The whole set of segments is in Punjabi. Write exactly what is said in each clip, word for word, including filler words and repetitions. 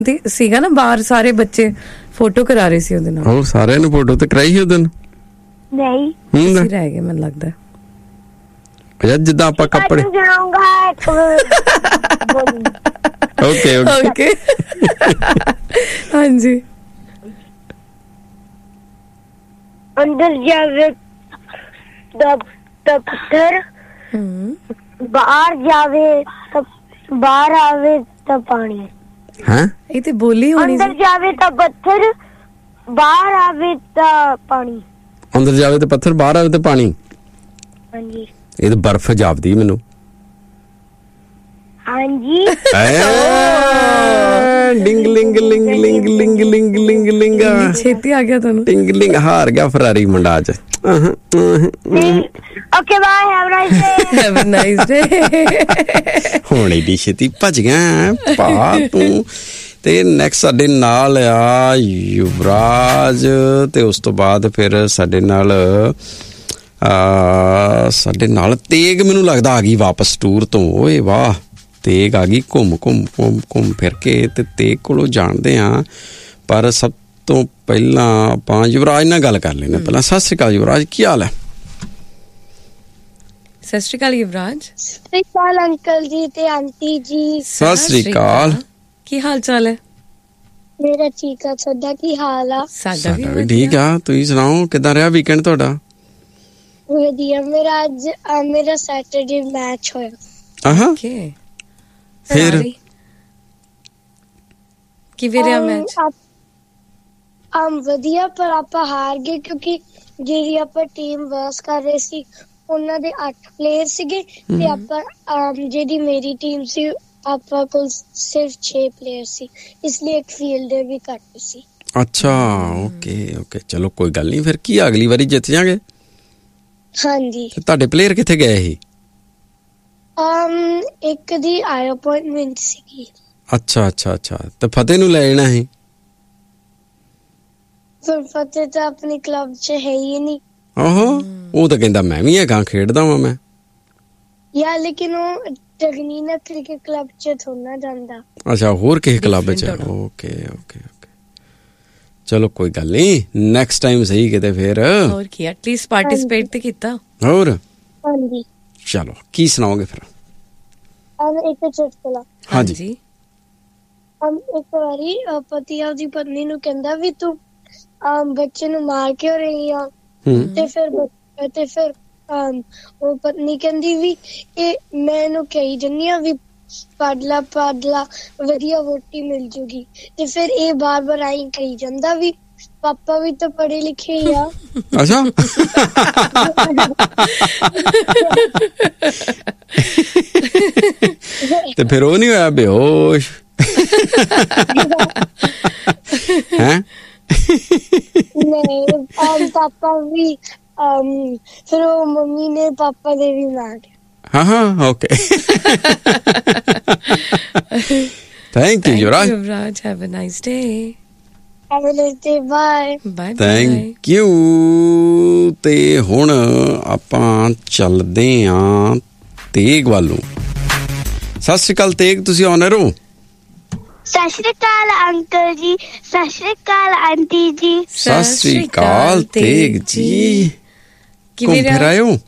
ਤੇ ਸੀਗਾ ਨਾ ਬਾਹਰ ਸਾਰੇ ਬੱਚੇ ਫੋਟੋ ਕਰਾ ਰਹੇ ਸੀ ਉਹਦੇ ਨਾਲ। ਉਹ ਸਾਰਿਆਂ ਨੂੰ ਫੋਟੋ ਤੇ ਕਰਾਈ ਸੀ ਉਹਦੇ ਨਾਲ? ਨਹੀਂ, ਤੁਸੀਂ ਰਹਿ ਗਏ ਮੈਨੂੰ ਲੱਗਦਾ। ਯਾਰ ਜਿੱਦਾਂ ਆਪਾਂ ਕੱਪੜੇ ਓਕੇ ਓਕੇ ਹਾਂਜੀ। ਅੰਦਰ ਜਾਵੇ ਤਾਂ ਪੱਥਰ, ਬਾਹਰ ਜਾਵੇ ਤਾਂ ਬਾਹਰ ਆਵੇ ਤਾਂ ਪਾਣੀ। ਹਾਂ ਇਹ ਤੇ ਬੋਲੀ ਹੋਣੀ। ਅੰਦਰ ਜਾਵੇ ਤਾਂ ਪੱਥਰ, ਬਾਹਰ ਆਵੇ ਤਾਂ ਪਾਣੀ। ਅੰਦਰ ਜਾਵੇ ਤੇ ਪੱਥਰ, ਬਾਹਰ ਆਵੇ ਤੇ ਪਾਣੀ। ਹਾਂਜੀ ਇਹ ਤਾਂ ਬਰਫ਼ ਜਾਪਦੀ ਮੈਨੂੰ। ਹਾਂਜੀ ਡਿੰਗ ਲਿੰਗ ਲਿੰਗ ਲਿੰਗ ਲਿੰਗ ਲਿੰਗ ਲਿੰਗ ਲਿੰਗ ਛੇਤੀ ਆ ਗਿਆ ਤੁਹਾਨੂੰ। ਡਿੰਗ ਲਿੰਗ ਹਾਰ ਗਿਆ ਫਰਾਰੀ ਮੁੰਡਾ ਅੱਜ। Okay bye, have nice day. Have a nice day. ਹੁਣ ਏਡੀ ਛੇਤੀ ਭੱਜ ਗਿਆ ਭਾ ਤੂੰ। ਤੇ ਨੈਕਸਟ ਸਾਡੇ ਨਾਲ ਆ ਯੁਵਰਾਜ, ਤੇ ਉਸ ਤੋਂ ਬਾਅਦ ਫਿਰ ਸਾਡੇ ਨਾਲ ਸਾਡੇ ਨਾਲ ਤੇਗ ਮੈਨੂੰ ਲੱਗਦਾ ਆ ਗਈ ਵਾਪਸ ਟੂਰ ਤੋਂ। ਓਏ ਵਾਹ, ਤੇਗ ਆ ਗਈ ਘੁੰਮ ਘੁੰਮ ਘੁੰਮ ਘੁੰਮ ਫਿਰ ਕੇ। ਤੇ ਤੇਗ ਕੋਲੋਂ ਜਾਣਦੇ ਹਾਂ, ਪਰ ਸਭ ਤੋਂ ਪਹਿਲਾਂ ਆਪਾਂ ਯੁਵਰਾਜ ਨਾਲ ਗੱਲ ਕਰ ਲੈਂਦੇ ਪਹਿਲਾਂ। ਸਤਿ ਸ਼੍ਰੀ ਅਕਾਲ ਯੁਵਰਾਜ, ਕੀ ਹਾਲ ਹੈ? ਸਤਿ ਸ਼੍ਰੀ ਅਕਾਲ ਯੁਵਰਾਜ। ਸਤਿ ਸ਼੍ਰੀ ਅਕਾਲ ਅੰਕਲ ਜੀ ਤੇ ਆਂਟੀ ਜੀ। ਸਤਿ ਸ਼੍ਰੀ ਅਕਾਲ। ਕੀ ਹਾਲ ਚਾਲ ਹੈ? ਮੇਰਾ ਠੀਕ ਆ, ਤੁਹਾਡਾ ਕੀ ਹਾਲ ਆ? ਸਾਡਾ ਵੀ ਠੀਕ ਆ। ਤੁਸੀਂ ਸੁਣਾਓ, ਕਿੱਦਾਂ ਰਿਹਾ ਵੀਕਐਂਡ ਤੁਹਾਡਾ? ਵਧੀਆ। ਮੇਰਾ ਅੱਜ ਮੇਰਾ ਸੈਟਰਡੇ ਮੈਚ ਹੋਇਆ। ਆਹਾਂ ਓਕੇ, ਫਿਰ ਕਿਵੇਂ ਰਿਹਾ ਮੈਚ? ਆਮ ਵਧੀਆ, ਪਰ ਆਪਾਂ ਹਾਰ ਗਏ ਕਿਉਂਕਿ ਜਿਹੜੀ ਆਪਾਂ ਟੀਮ ਵਰਸ ਕਰ ਰਹੇ ਸੀ ਉਹਨਾਂ ਦੇ ਅੱਠ ਪਲੇਅਰ ਸੀਗੇ ਤੇ ਆਪਾਂ ਜਿਹੜੀ ਮੇਰੀ ਟੀਮ ਸੀ ਆਪਾਂ ਕੋਲ ਸਿਰਫ ਛੇ ਪਲੇਅਰ ਸੀ, ਇਸ ਲਈ ਇੱਕ ਫੀਲਡਰ ਵੀ ਘੱਟ ਸੀ। ਅੱਛਾ, ਓਕੇ ਓਕੇ, ਚਲੋ ਕੋਈ ਗੱਲ ਨਹੀਂ। ਫਿਰ ਕੀ ਅਗਲੀ ਵਾਰੀ ਜਿੱਤ ਜਾਗੇ? ਹਾਂਜੀ। ਤੁਹਾਡੇ ਪਲੇਅਰ ਕਿੱਥੇ ਗਏ ਸੀ? um ਇੱਕ ਦੀ ਆਈ ਅਪਾਇੰਟਮੈਂਟ ਸੀਗੀ। ਅੱਛਾ ਅੱਛਾ ਅੱਛਾ, ਤੇ ਫਤਿਹ ਨੂੰ ਲੈ ਜਾਣਾ ਸੀ। ਫਿਰ ਫਤਿਹ ਤਾਂ ਆਪਣੀ ਕਲੱਬ 'ਚ ਹੈ ਹੀ ਨਹੀਂ। ਆਹੋ, ਉਹ ਤਾਂ ਕਹਿੰਦਾ ਮੈਂ ਵੀ ਹੈਗਾ, ਖੇਡਦਾ ਵਾਂ ਮੈਂ। ਯਾ ਲੇਕਿਨ ਉਹ ਟਗਨੀਨਾ ਕ੍ਰਿਕਟ ਕਲੱਬ 'ਚ ਥੋੜਾ ਜਾਂਦਾ। ਅੱਛਾ, ਹੋਰ ਕਿਸੇ ਕਲੱਬ 'ਚ। ਓਕੇ ਓਕੇ ਓਕੇ, ਚਲੋ ਕੋਈ ਗੱਲ ਨਹੀਂ, ਨੈਕਸਟ ਟਾਈਮ ਸਹੀ ਕਿਤੇ ਫਿਰ। ਹੋਰ ਕੀ, ਐਟਲੀਸਟ ਪਾਰਟਿਸਿਪੇਟ ਤੇ ਕੀਤਾ। ਹੋਰ ਹਾਂਜੀ, ਚਲੋ ਕੀ ਸੁਣਾਓਗੇ ਫਿਰ? ਇੱਕ ਚੁਟਕਲਾ। ਹਾਂਜੀ। ਇੱਕ ਵਾਰੀ ਪਤੀ ਆਪਦੀ ਪਤਨੀ ਨੂੰ ਕਹਿੰਦਾ ਵੀ ਤੂੰ ਬੱਚੇ ਨੂੰ ਮਾਰ ਕਿਉਂ ਰਹੀ ਆ? ਤੇ ਫਿਰ ਤੇ ਫਿਰ ਉਹ ਪਤਨੀ ਕਹਿੰਦੀ ਵੀ ਇਹ ਮੈਂ ਇਹਨੂੰ ਕਹੀ ਜਾਂਦੀ ਆ ਵੀ ਪੜ੍ਹ ਲਾ ਪੜ੍ਹ ਲਾ, ਵਧੀਆ ਵੋਟੀ ਮਿਲ ਜੂਗੀ। ਤੇ ਫਿਰ ਇਹ ਬਾਰ ਬਾਰ ਆਈ ਕਹੀ ਜਾਂਦਾ ਵੀ ਪਾਪਾ ਵੀ ਤਾਂ ਪੜ੍ਹੇ ਲਿਖੇ ਹੀ ਆ। ਅੱਛਾ। ਤੇ ਫਿਰ ਉਹ ਨਹੀਂ ਹੋਇਆ ਬੇਹੋਸ਼? ਹੈਂ? ਨਹੀਂ, ਪਾਪਾ ਵੀ ਫਿਰ ਉਹ ਮੰਮੀ ਨੇ ਪਾਪਾ ਦੇ ਵੀ ਮਾਰ। ਹਾਂ ਹਾਂ, okay. Thank you Yuvraj. Yuvraj, have a nice day. Have a nice day, bye bye. Thank you. ਤੇ ਹੁਣ ਆਪਾਂ ਚੱਲਦੇ ਆਂ ਤੇਗ ਵੱਲੋਂ। ਸਤਿ ਸ਼੍ਰੀ ਅਕਾਲ ਤੇਗ, ਤੁਸੀਂ ਆਨਰ ਹੋ? ਸਤਿ ਸ਼੍ਰੀ ਅਕਾਲ ਅੰਕਲ ਜੀ, ਸਤਿ ਸ਼੍ਰੀ ਅਕਾਲ ਆਂਟੀ ਜੀ। ਸਤਿ ਸ਼੍ਰੀ ਅਕਾਲ ਤੇਗ ਜੀ, ਕਿਵੇਂ ਫਿਰ ਆਏ ਹੋ?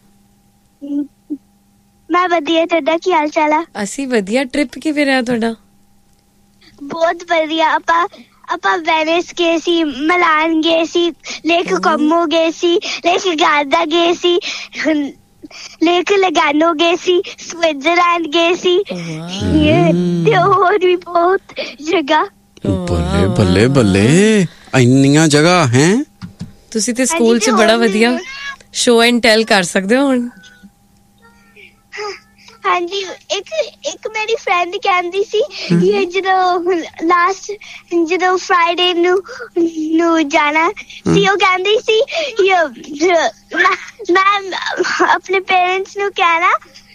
ਮੈਂ ਵਧੀਆ, ਤੁਹਾਡਾ ਕੀ ਹਾਲ ਚਾਲ ਆ? ਅਸੀਂ ਵਧੀਆ। ਟ੍ਰਿਪ ਕਿਵੇਂ ਰਿਹਾ ਤੁਹਾਡਾ? ਬਹੁਤ ਵਧੀਆ। ਆਪਾਂ ਆਪਾਂ ਵੈਨਿਸ ਗਏ ਸੀ, ਮਿਲਾਨ ਗਏ ਸੀ, ਲੇਕ ਕੋਮੋ ਗਏ ਸੀ, ਲੇਕ ਗਾਰਦਾ ਗਏ ਸੀ, ਲੇਕ ਲਗਾਨੋ ਗਏ ਸੀ, ਸਵਿਟਜ਼ਰਲੈਂਡ ਗਏ ਸੀ, ਤੇ ਹੋਰ ਵੀ ਬਹੁਤ ਜਗ੍ਹਾ। ਬੱਲੇ ਬੱਲੇ ਬੱਲੇ, ਇੰਨੀਆਂ ਜਗ੍ਹਾ ਹੈ। ਤੁਸੀਂ ਤੇ ਸਕੂਲ 'ਚ ਬੜਾ ਵਧੀਆ ਸ਼ੋ ਐਂਡ ਟੈਲ ਕਰ ਸਕਦੇ ਹੋ ਹੁਣ। ਹਾਂਜੀ, ਇੱਕ ਇੱਕ ਮੇਰੀ ਫਰੈਂਡ ਕਹਿੰਦੀ ਸੀ ਕਿ ਜਦੋਂ ਲਾਸਟ ਜਦੋਂ ਫਰਾਈਡੇ ਨੂੰ ਨੂੰ ਜਾਣਾ ਸੀ, ਉਹ ਕਹਿੰਦੀ ਸੀ ਮੈਂ ਆਪਣੇ ਪੇਰੈਂਟਸ ਨੂੰ ਕਹਿਣਾ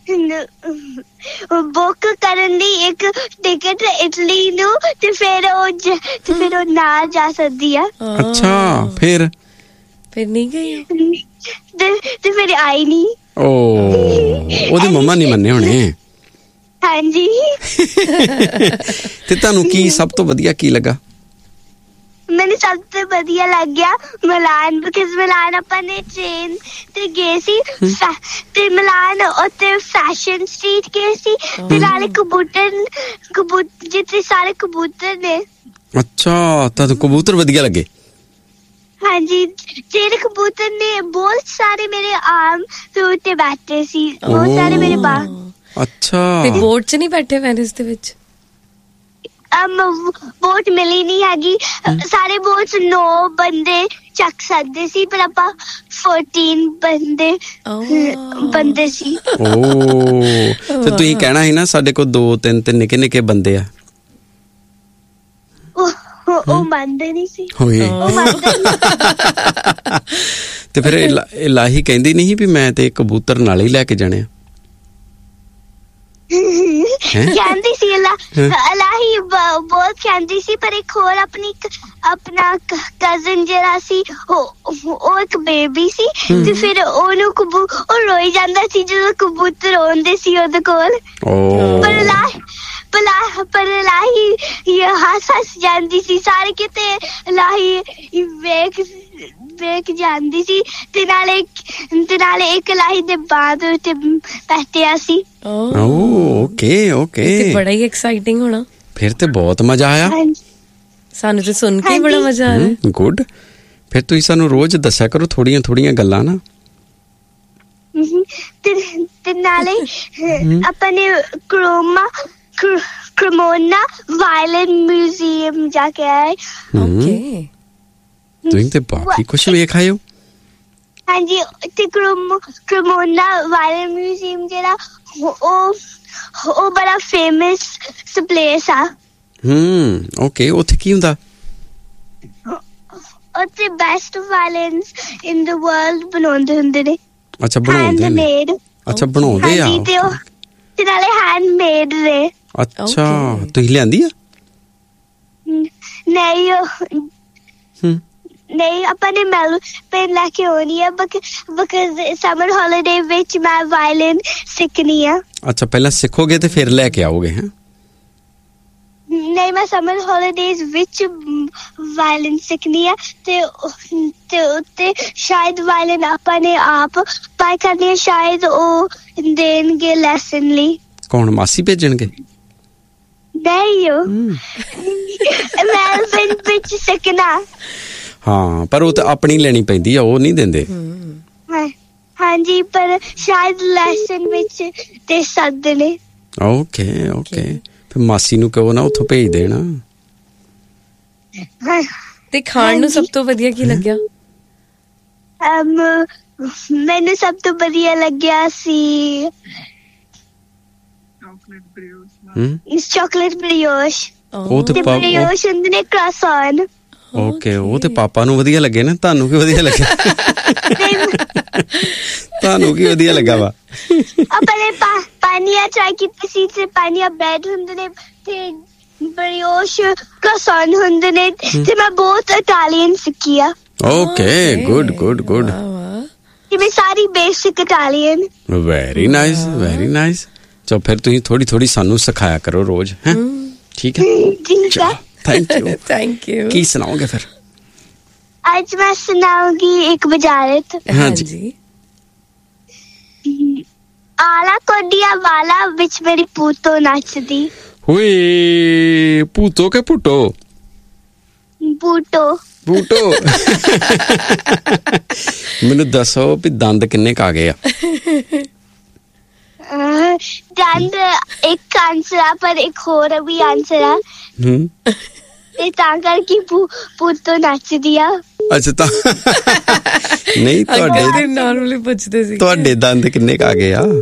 ਬੁੱਕ ਕਰਨ ਦੀ ਇੱਕ ਟਿਕਟ ਇਟਲੀ ਨੂੰ, ਤੇ ਫਿਰ ਉਹ ਤੇ ਫਿਰ ਉਹ ਨਾਲ ਜਾ ਸਕਦੀ ਆ। ਅੱਛਾ, ਫਿਰ ਫਿਰ ਨਹੀਂ ਗਈ ਤੇ ਫਿਰ ਆਈ ਨਹੀਂ। ਓ, ਉਹਦੀ ਮੰਮਾ ਨਹੀਂ ਮੰਨੇ ਹੋਣੇ। ਹਾਂਜੀ। ਤੇ ਤੁਹਾਨੂੰ ਕੀ ਸਭ ਤੋਂ ਵਧੀਆ ਕੀ ਲੱਗਾ? ਮੈਨੂੰ ਸਭ ਤੋਂ ਵਧੀਆ ਲੱਗਿਆ ਮਿਲਾਨ, ਬਿਕਾਜ਼ ਮਿਲਾਨ ਆਪਾਂ ਨੇ ਟ੍ਰੇਨ ਤੇ ਗਏ ਸੀ ਤੇ ਮਿਲਾਨ ਉੱਤੇ ਫੈਸ਼ਨ ਸਟਰੀਟ ਗਏ ਸੀ ਤੇ ਨਾਲੇ ਕਬੂਤਰ ਕਬੂਤਰ ਜਿੱਥੇ ਸਾਰੇ ਕਬੂਤਰ ਨੇ। ਅੱਛਾ, ਤੁਹਾਨੂੰ ਕਬੂਤਰ ਵਧੀਆ ਲੱਗੇ? ਹਾਂਜੀ, ਜਿਹੜੇ ਕਬੂਤਰ ਨੇ ਬਹੁਤ ਸਾਰੇ ਮੇਰੇ ਆਮ ਤੇ ਉੱਤੇ ਬੈਠੇ ਸੀ, ਬਹੁਤ ਸਾਰੇ ਮੇਰੇ ਬਾਹਰ। ਅੱਛਾ, ਤੇ ਬੋਟ 'ਚ ਨਹੀਂ ਬੈਠੇ ਵੈਨਿਸ ਦੇ ਵਿੱਚ? ਅਮ ਬੋਟ ਮਿਲੀ ਨਹੀਂ ਹੈਗੀ, ਸਾਰੇ ਬੋਟ 'ਚ ਨੌ ਬੰਦੇ ਚੱਕ ਸਕਦੇ ਸੀ ਪਰ ਆਪਾਂ ਚੌਦਾਂ ਬੰਦੇ ਬੰਦੇ ਸੀ। ਓ ਤੇ ਤੁਸੀਂ ਕਹਿਣਾ ਸੀ ਨਾ ਸਾਡੇ ਕੋਲ ਦੋ ਤਿੰਨ ਤੇ ਨਿੱਕੇ ਨਿੱਕੇ ਬੰਦੇ ਆ। ਉਹ ਮੰਨਦੇ ਨਹੀਂ ਸੀ। ਹੋਏ ਤੇ ਫਿਰ ਇਲਾਹੀ ਕਹਿੰਦੀ ਨਹੀਂ ਵੀ ਮੈਂ ਤੇ ਕਬੂਤਰ ਨਾਲ ਹੀ ਲੈ ਕੇ ਜਾਣੇ ਆ? ਕਹਿੰਦੀ ਸੀ ਇਲਾਹੀ ਬਹੁਤ ਕਹਿੰਦੀ ਸੀ, ਪਰ ਇੱਕ ਹੋਰ ਆਪਣੀ ਆਪਣਾ ਕਜ਼ਨ ਜਿਹੜਾ ਸੀ ਉਹ ਇੱਕ ਬੇਬੀ ਸੀ ਤੇ ਫਿਰ ਉਹਨੂੰ ਕਬੂ ਉਹ ਰੋਈ ਜਾਂਦਾ ਸੀ ਜਦੋਂ ਕਬੂਤਰ ਆਉਂਦੇ ਸੀ ਉਹਦੇ ਕੋਲ। ਪਰ ਇਲਾਹੀ ਪਰ ਪਰ ਇਲਾਹੀ ਹੱਸ ਹੱਸ ਜਾਂਦੀ ਸੀ, ਸਾਰੇ ਕਿਤੇ ਇਲਾਹੀ ਵੇਖ ਵੇਖ ਜਾਂਦੀ ਸੀ ਤੇ ਨਾਲੇ ਤੇ ਨਾਲੇ ਇੱਕ ਇਲਾਹੀ ਦੇ ਬਾਅਦ ਉੱਤੇ ਬੈਠਿਆ ਸੀ। ਓਕੇ ਓਕੇ, ਤੇ ਬੜਾ ਹੀ ਐਕਸਾਈਟਿੰਗ ਹੋਣਾ ਫਿਰ ਤੇ ਬਹੁਤ ਮਜ਼ਾ ਆਇਆ ਸਾਨੂੰ ਤੇ ਸੁਣ ਕੇ ਬੜਾ ਮਜ਼ਾ ਆ ਰਿਹਾ। ਗੁੱਡ, ਫਿਰ ਤੁਸੀਂ ਸਾਨੂੰ ਰੋਜ਼ ਦੱਸਿਆ ਕਰੋ ਥੋੜੀਆਂ ਥੋੜੀਆਂ ਗੱਲਾਂ ਨਾ। ਤੇ ਨਾਲੇ ਆਪਾਂ ਨੇ ਕਰੋਮਾ ਕਰਮੋਨਾ ਵਾਇਲਨ ਮਿਊਜ਼ੀਅਮ ਜਾ ਕੇ ਆਏ। ਓਕੇ, ਤੁਸੀਂ ਤੇ ਬਾਕੀ ਕੁਛ ਵੇਖ ਆਏ ਹੋ? ਹਾਂਜੀ, ਤੇ ਕਰਮੋਨਾ ਵਾਇਲਨ ਮਿਊਜ਼ੀਅਮ ਜਿਹੜਾ ਉਹ ਉਹ ਬੜਾ ਫੇਮਸ ਪਲੇਸ ਆ। ਹਮ ਓਕੇ, ਉੱਥੇ ਕੀ ਹੁੰਦਾ? ਉੱਥੇ ਬੈਸਟ ਵਾਇਲਨਸ ਇਨ ਦ ਵਰਲਡ ਬਣਾਉਂਦੇ ਹੁੰਦੇ ਨੇ। ਅੱਛਾ, ਬਣਾਉਂਦੇ ਨੇ? ਅੱਛਾ, ਬਣਾਉਂਦੇ ਆ ਤੇ ਨਾਲੇ ਹੈਂਡਮੇਡ ਨੇ। ਅੱਛਾ, ਤੁਸੀਂ ਲਿਆਂਦੀ ਆ? ਨਹੀਂ ਨਹੀਂ, ਆਪਾਂ ਨੇ ਮੈਲ ਪੈਨ ਲੈ ਕੇ ਆਉਣੀ ਆ ਬਿਕਾਜ਼ ਸਮਰ ਹੌਲੀਡੇ ਵਿੱਚ ਮੈਂ ਵਾਇਲਨ ਸਿੱਖਣੀ ਆ। ਅੱਛਾ, ਪਹਿਲਾਂ ਸਿੱਖੋਗੇ ਤੇ ਫਿਰ ਲੈ ਕੇ ਆਓਗੇ? ਹੈ ਨਹੀਂ, ਮੈਂ ਸਮਰ ਹੌਲੀਡੇਜ਼ ਵਿੱਚ ਵਾਇਲਨ ਸਿੱਖਣੀ ਆ ਤੇ ਤੇ ਉੱਤੇ ਸ਼ਾਇਦ ਵਾਇਲਨ ਆਪਾਂ ਨੇ ਆਪ ਬਾਈ ਕਰਨੀ ਆ, ਸ਼ਾਇਦ ਉਹ ਦੇਣਗੇ ਲੈਸਨ ਲਈ। ਕੌਣ, ਮਾਸੀ ਭੇਜਣਗੇ? ਨਹੀਂ, ਮੈਲਬਨ ਵਿੱਚ ਸਿੱਖਣਾ। ਹਾਂ, ਪਰ ਉਹ ਤਾਂ ਆਪਣੀ ਲੈਣੀ ਪੈਂਦੀ ਆ, ਉਹ ਨਹੀਂ ਦਿੰਦੇ। ਹਾਂਜੀ, ਪਰ ਸ਼ਾਇਦ ਲੈਸਨ ਵਿੱਚ ਦੇ ਸਕਦੇ ਨੇ। ਓਕੇ ਓਕੇ, ਫਿਰ ਮਾਸੀ ਨੂੰ ਕਹੋ ਨਾ ਉੱਥੋਂ ਭੇਜ ਦੇਣਾ। ਤੇ ਖਾਣ ਨੂੰ ਸਭ ਤੋਂ ਵਧੀਆ ਕੀ ਲੱਗਿਆ? ਮੈਨੂੰ ਸਭ ਤੋਂ ਵਧੀਆ ਲੱਗਿਆ ਸੀ ਚਾਕਲੇਟ ਬ੍ਰਿਓਸ਼। ਉਹ ਤੇ ਬ੍ਰਿਓਸ਼ ਹੁੰਦੇ ਨੇ ਕ੍ਰੋਸਾਨ। ਓਕੇ, ਉਹ ਤੇ ਪਾਪਾ ਨੂੰ ਵਧੀਆ ਲੱਗੇ ਨਾ, ਤੁਹਾਨੂੰ ਕੀ ਵਧੀਆ ਲੱਗਿਆ? ਤੁਹਾਨੂੰ ਕੀ ਵਧੀਆ ਲੱਗਾ ਵਾ? ਆਪਾਂ ਨੇ ਪਾਨੀਆ ਟਰਾਈ ਕੀਤੀ ਸੀ ਤੇ ਪਾਨੀਆ ਬ੍ਰੈਡ ਹੁੰਦੇ ਨੇ ਤੇ ਬ੍ਰਿਓਸ਼ ਕ੍ਰੋਸਾਨ ਹੁੰਦੇ ਨੇ ਤੇ ਮੈਂ ਬਹੁਤ ਇਟਾਲੀਅਨ ਸਿੱਖੀ ਆ। ਓਕੇ, ਗੁੱਡ ਗੁੱਡ ਗੁੱਡ, ਮੈਂ ਸਾਰੀ basic Italian. Very nice very nice. ਚਲੋ ਫਿਰ ਤੁਸੀਂ ਥੋੜੀ ਥੋੜੀ ਸਾਨੂੰ ਸਿਖਾਇਆ ਕਰੋ ਰੋਜ਼, ਹੈ? ਠੀਕ ਹੈ, ਥੈਂਕ ਯੂ ਥੈਂਕ ਯੂ। ਕੀ ਸੁਣਾਓਗੇ ਫਿਰ? ਅੱਜ ਮੈਂ ਸੁਣਾਉਂਗੀ ਇੱਕ ਬੁਝਾਰਤ। ਹਾਂਜੀ। ਆਲਾ ਕੋਡੀਆ ਵਾਲਾ ਵਿੱਚ ਮੇਰੀ ਪੂਤੋ ਨੱਚਦੀ। ਹੋਏ, ਪੂਤੋ ਕੇ ਪੁੱਟੋ? ਪੂਟੋ ਪੂਟੋ। ਮੈਨੂੰ ਦੱਸੋ ਵੀ ਦੰਦ ਕਿੰਨੇ ਕੁ ਆ ਗਏ ਆ? ਦੰਦ ਇੱਕ ਆਂਸਰ ਆ, ਪਰ ਇੱਕ ਹੋਰ ਵੀ ਆਂਸਰ ਆ ਤੇ ਤਾਂ ਕਰਕੇ ਪੂਤੋ ਨੱਚਦੀ ਆ। ਅੱਛਾ, ਤਾਂ ਨਹੀਂ, ਤੁਹਾਡੇ ਨਾਰਮਲੀ ਪੁੱਛਦੇ ਸੀ ਤੁਹਾਡੇ ਦੰਦ ਕਿੰਨੇ ਕੁ ਆ ਗਏ ਆ?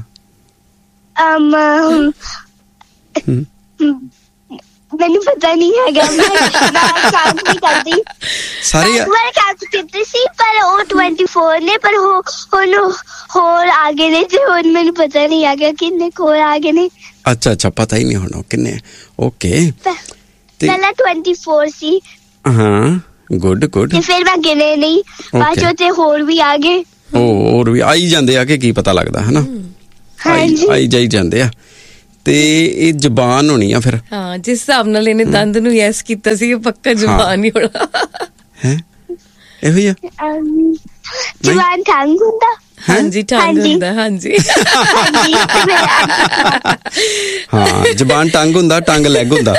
ਮੈਨੂੰ ਪਤਾ ਨਹੀਂ ਹੈਗਾ, ਮੈਂ ਕਾਊਂਟ ਨਹੀਂ ਕਰਦੀ। ਸਾਰੇ ਮੈਂ ਕਾਊਂਟ ਕੀਤੀ ਸੀ ਪਰ ਉਹ ਚੌਬੀ ਨੇ, ਪਰ ਹੁਣ ਹੋਰ ਆ ਗਏ ਨੇ ਤੇ ਹੁਣ ਮੈਨੂੰ ਪਤਾ ਨਹੀਂ ਹੈਗਾ ਕਿੰਨੇ ਹੋਰ ਆ ਗਏ ਨੇ। ਅੱਛਾ ਅੱਛਾ, ਪਤਾ ਹੀ ਨਹੀਂ ਹੁਣ ਕਿੰਨੇ। ਓਕੇ, ਪਹਿਲਾਂ ਚੌਬੀ ਸੀ। ਹਾਂ, ਗੁੱਡ ਗੁੱਡ। ਤੇ ਫਿਰ ਮੈਂ ਗਿਣੇ ਨਹੀਂ, ਬਾਅਦ ਚੋਂ ਤੇ ਹੋਰ ਵੀ ਆ ਗਏ। ਹੋਰ ਵੀ ਆਈ ਜਾਂਦੇ ਆ ਕਿ ਕੀ ਪਤਾ ਲੱਗਦਾ, ਹਨਾ? ਆਈ ਜਾਈ ਜਾਂਦੇ ਆ। ਤੇ ਇਹ ਜ਼ਬਾਨ ਹੋਣੀ ਆ ਫਿਰ। ਹਾਂ, ਜਿਸ ਹਿਸਾਬ ਨਾਲ ਇਹਨੇ ਦੰਦ ਨੂੰ ਯੈਸ ਕੀਤਾ ਸੀ, ਇਹ ਪੱਕਾ ਜ਼ਬਾਨ ਹੀ ਹੋਣਾ ਹੈ। ਇਹੋ ਹੀ ਆ। ਜਵਾਨ ਟੰਗ ਹੁੰਦਾ। ਹਾਂਜੀ, ਟੰਗ ਹੁੰਦਾ। ਹਾਂਜੀ ਹਾਂ, ਜ਼ਬਾਨ ਟੰਗ ਹੁੰਦਾ, ਟੰਗ ਲੈਗ ਹੁੰਦਾ।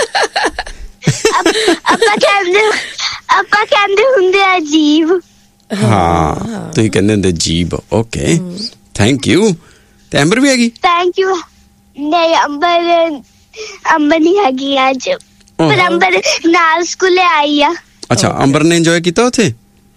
ਆਪਾਂ ਕਹਿੰਦੇ ਆਪਾਂ ਕਹਿੰਦੇ ਹੁੰਦੇ ਆ ਜੀਭ। ਹਾਂ, ਤੁਸੀਂ ਕਹਿੰਦੇ ਹੁੰਦੇ ਜੀਭ। Okay, thank you. ਤੇ ਐਂਬਰ ਵੀ ਹੈਗੀ? Thank you. ਨਹੀਂ, ਅੰਬਰ ਅੰਬਰ ਨਹੀਂ ਹੈਗੀ ਅੱਜ, ਪਰ ਅੰਬਰ ਨਾਲ ਸਕੂਲੇ ਆਈ ਆ। ਅੱਛਾ, ਅੰਬਰ ਨੇ ਇੰਜੋਏ ਕੀਤਾ ਉੱਥੇ?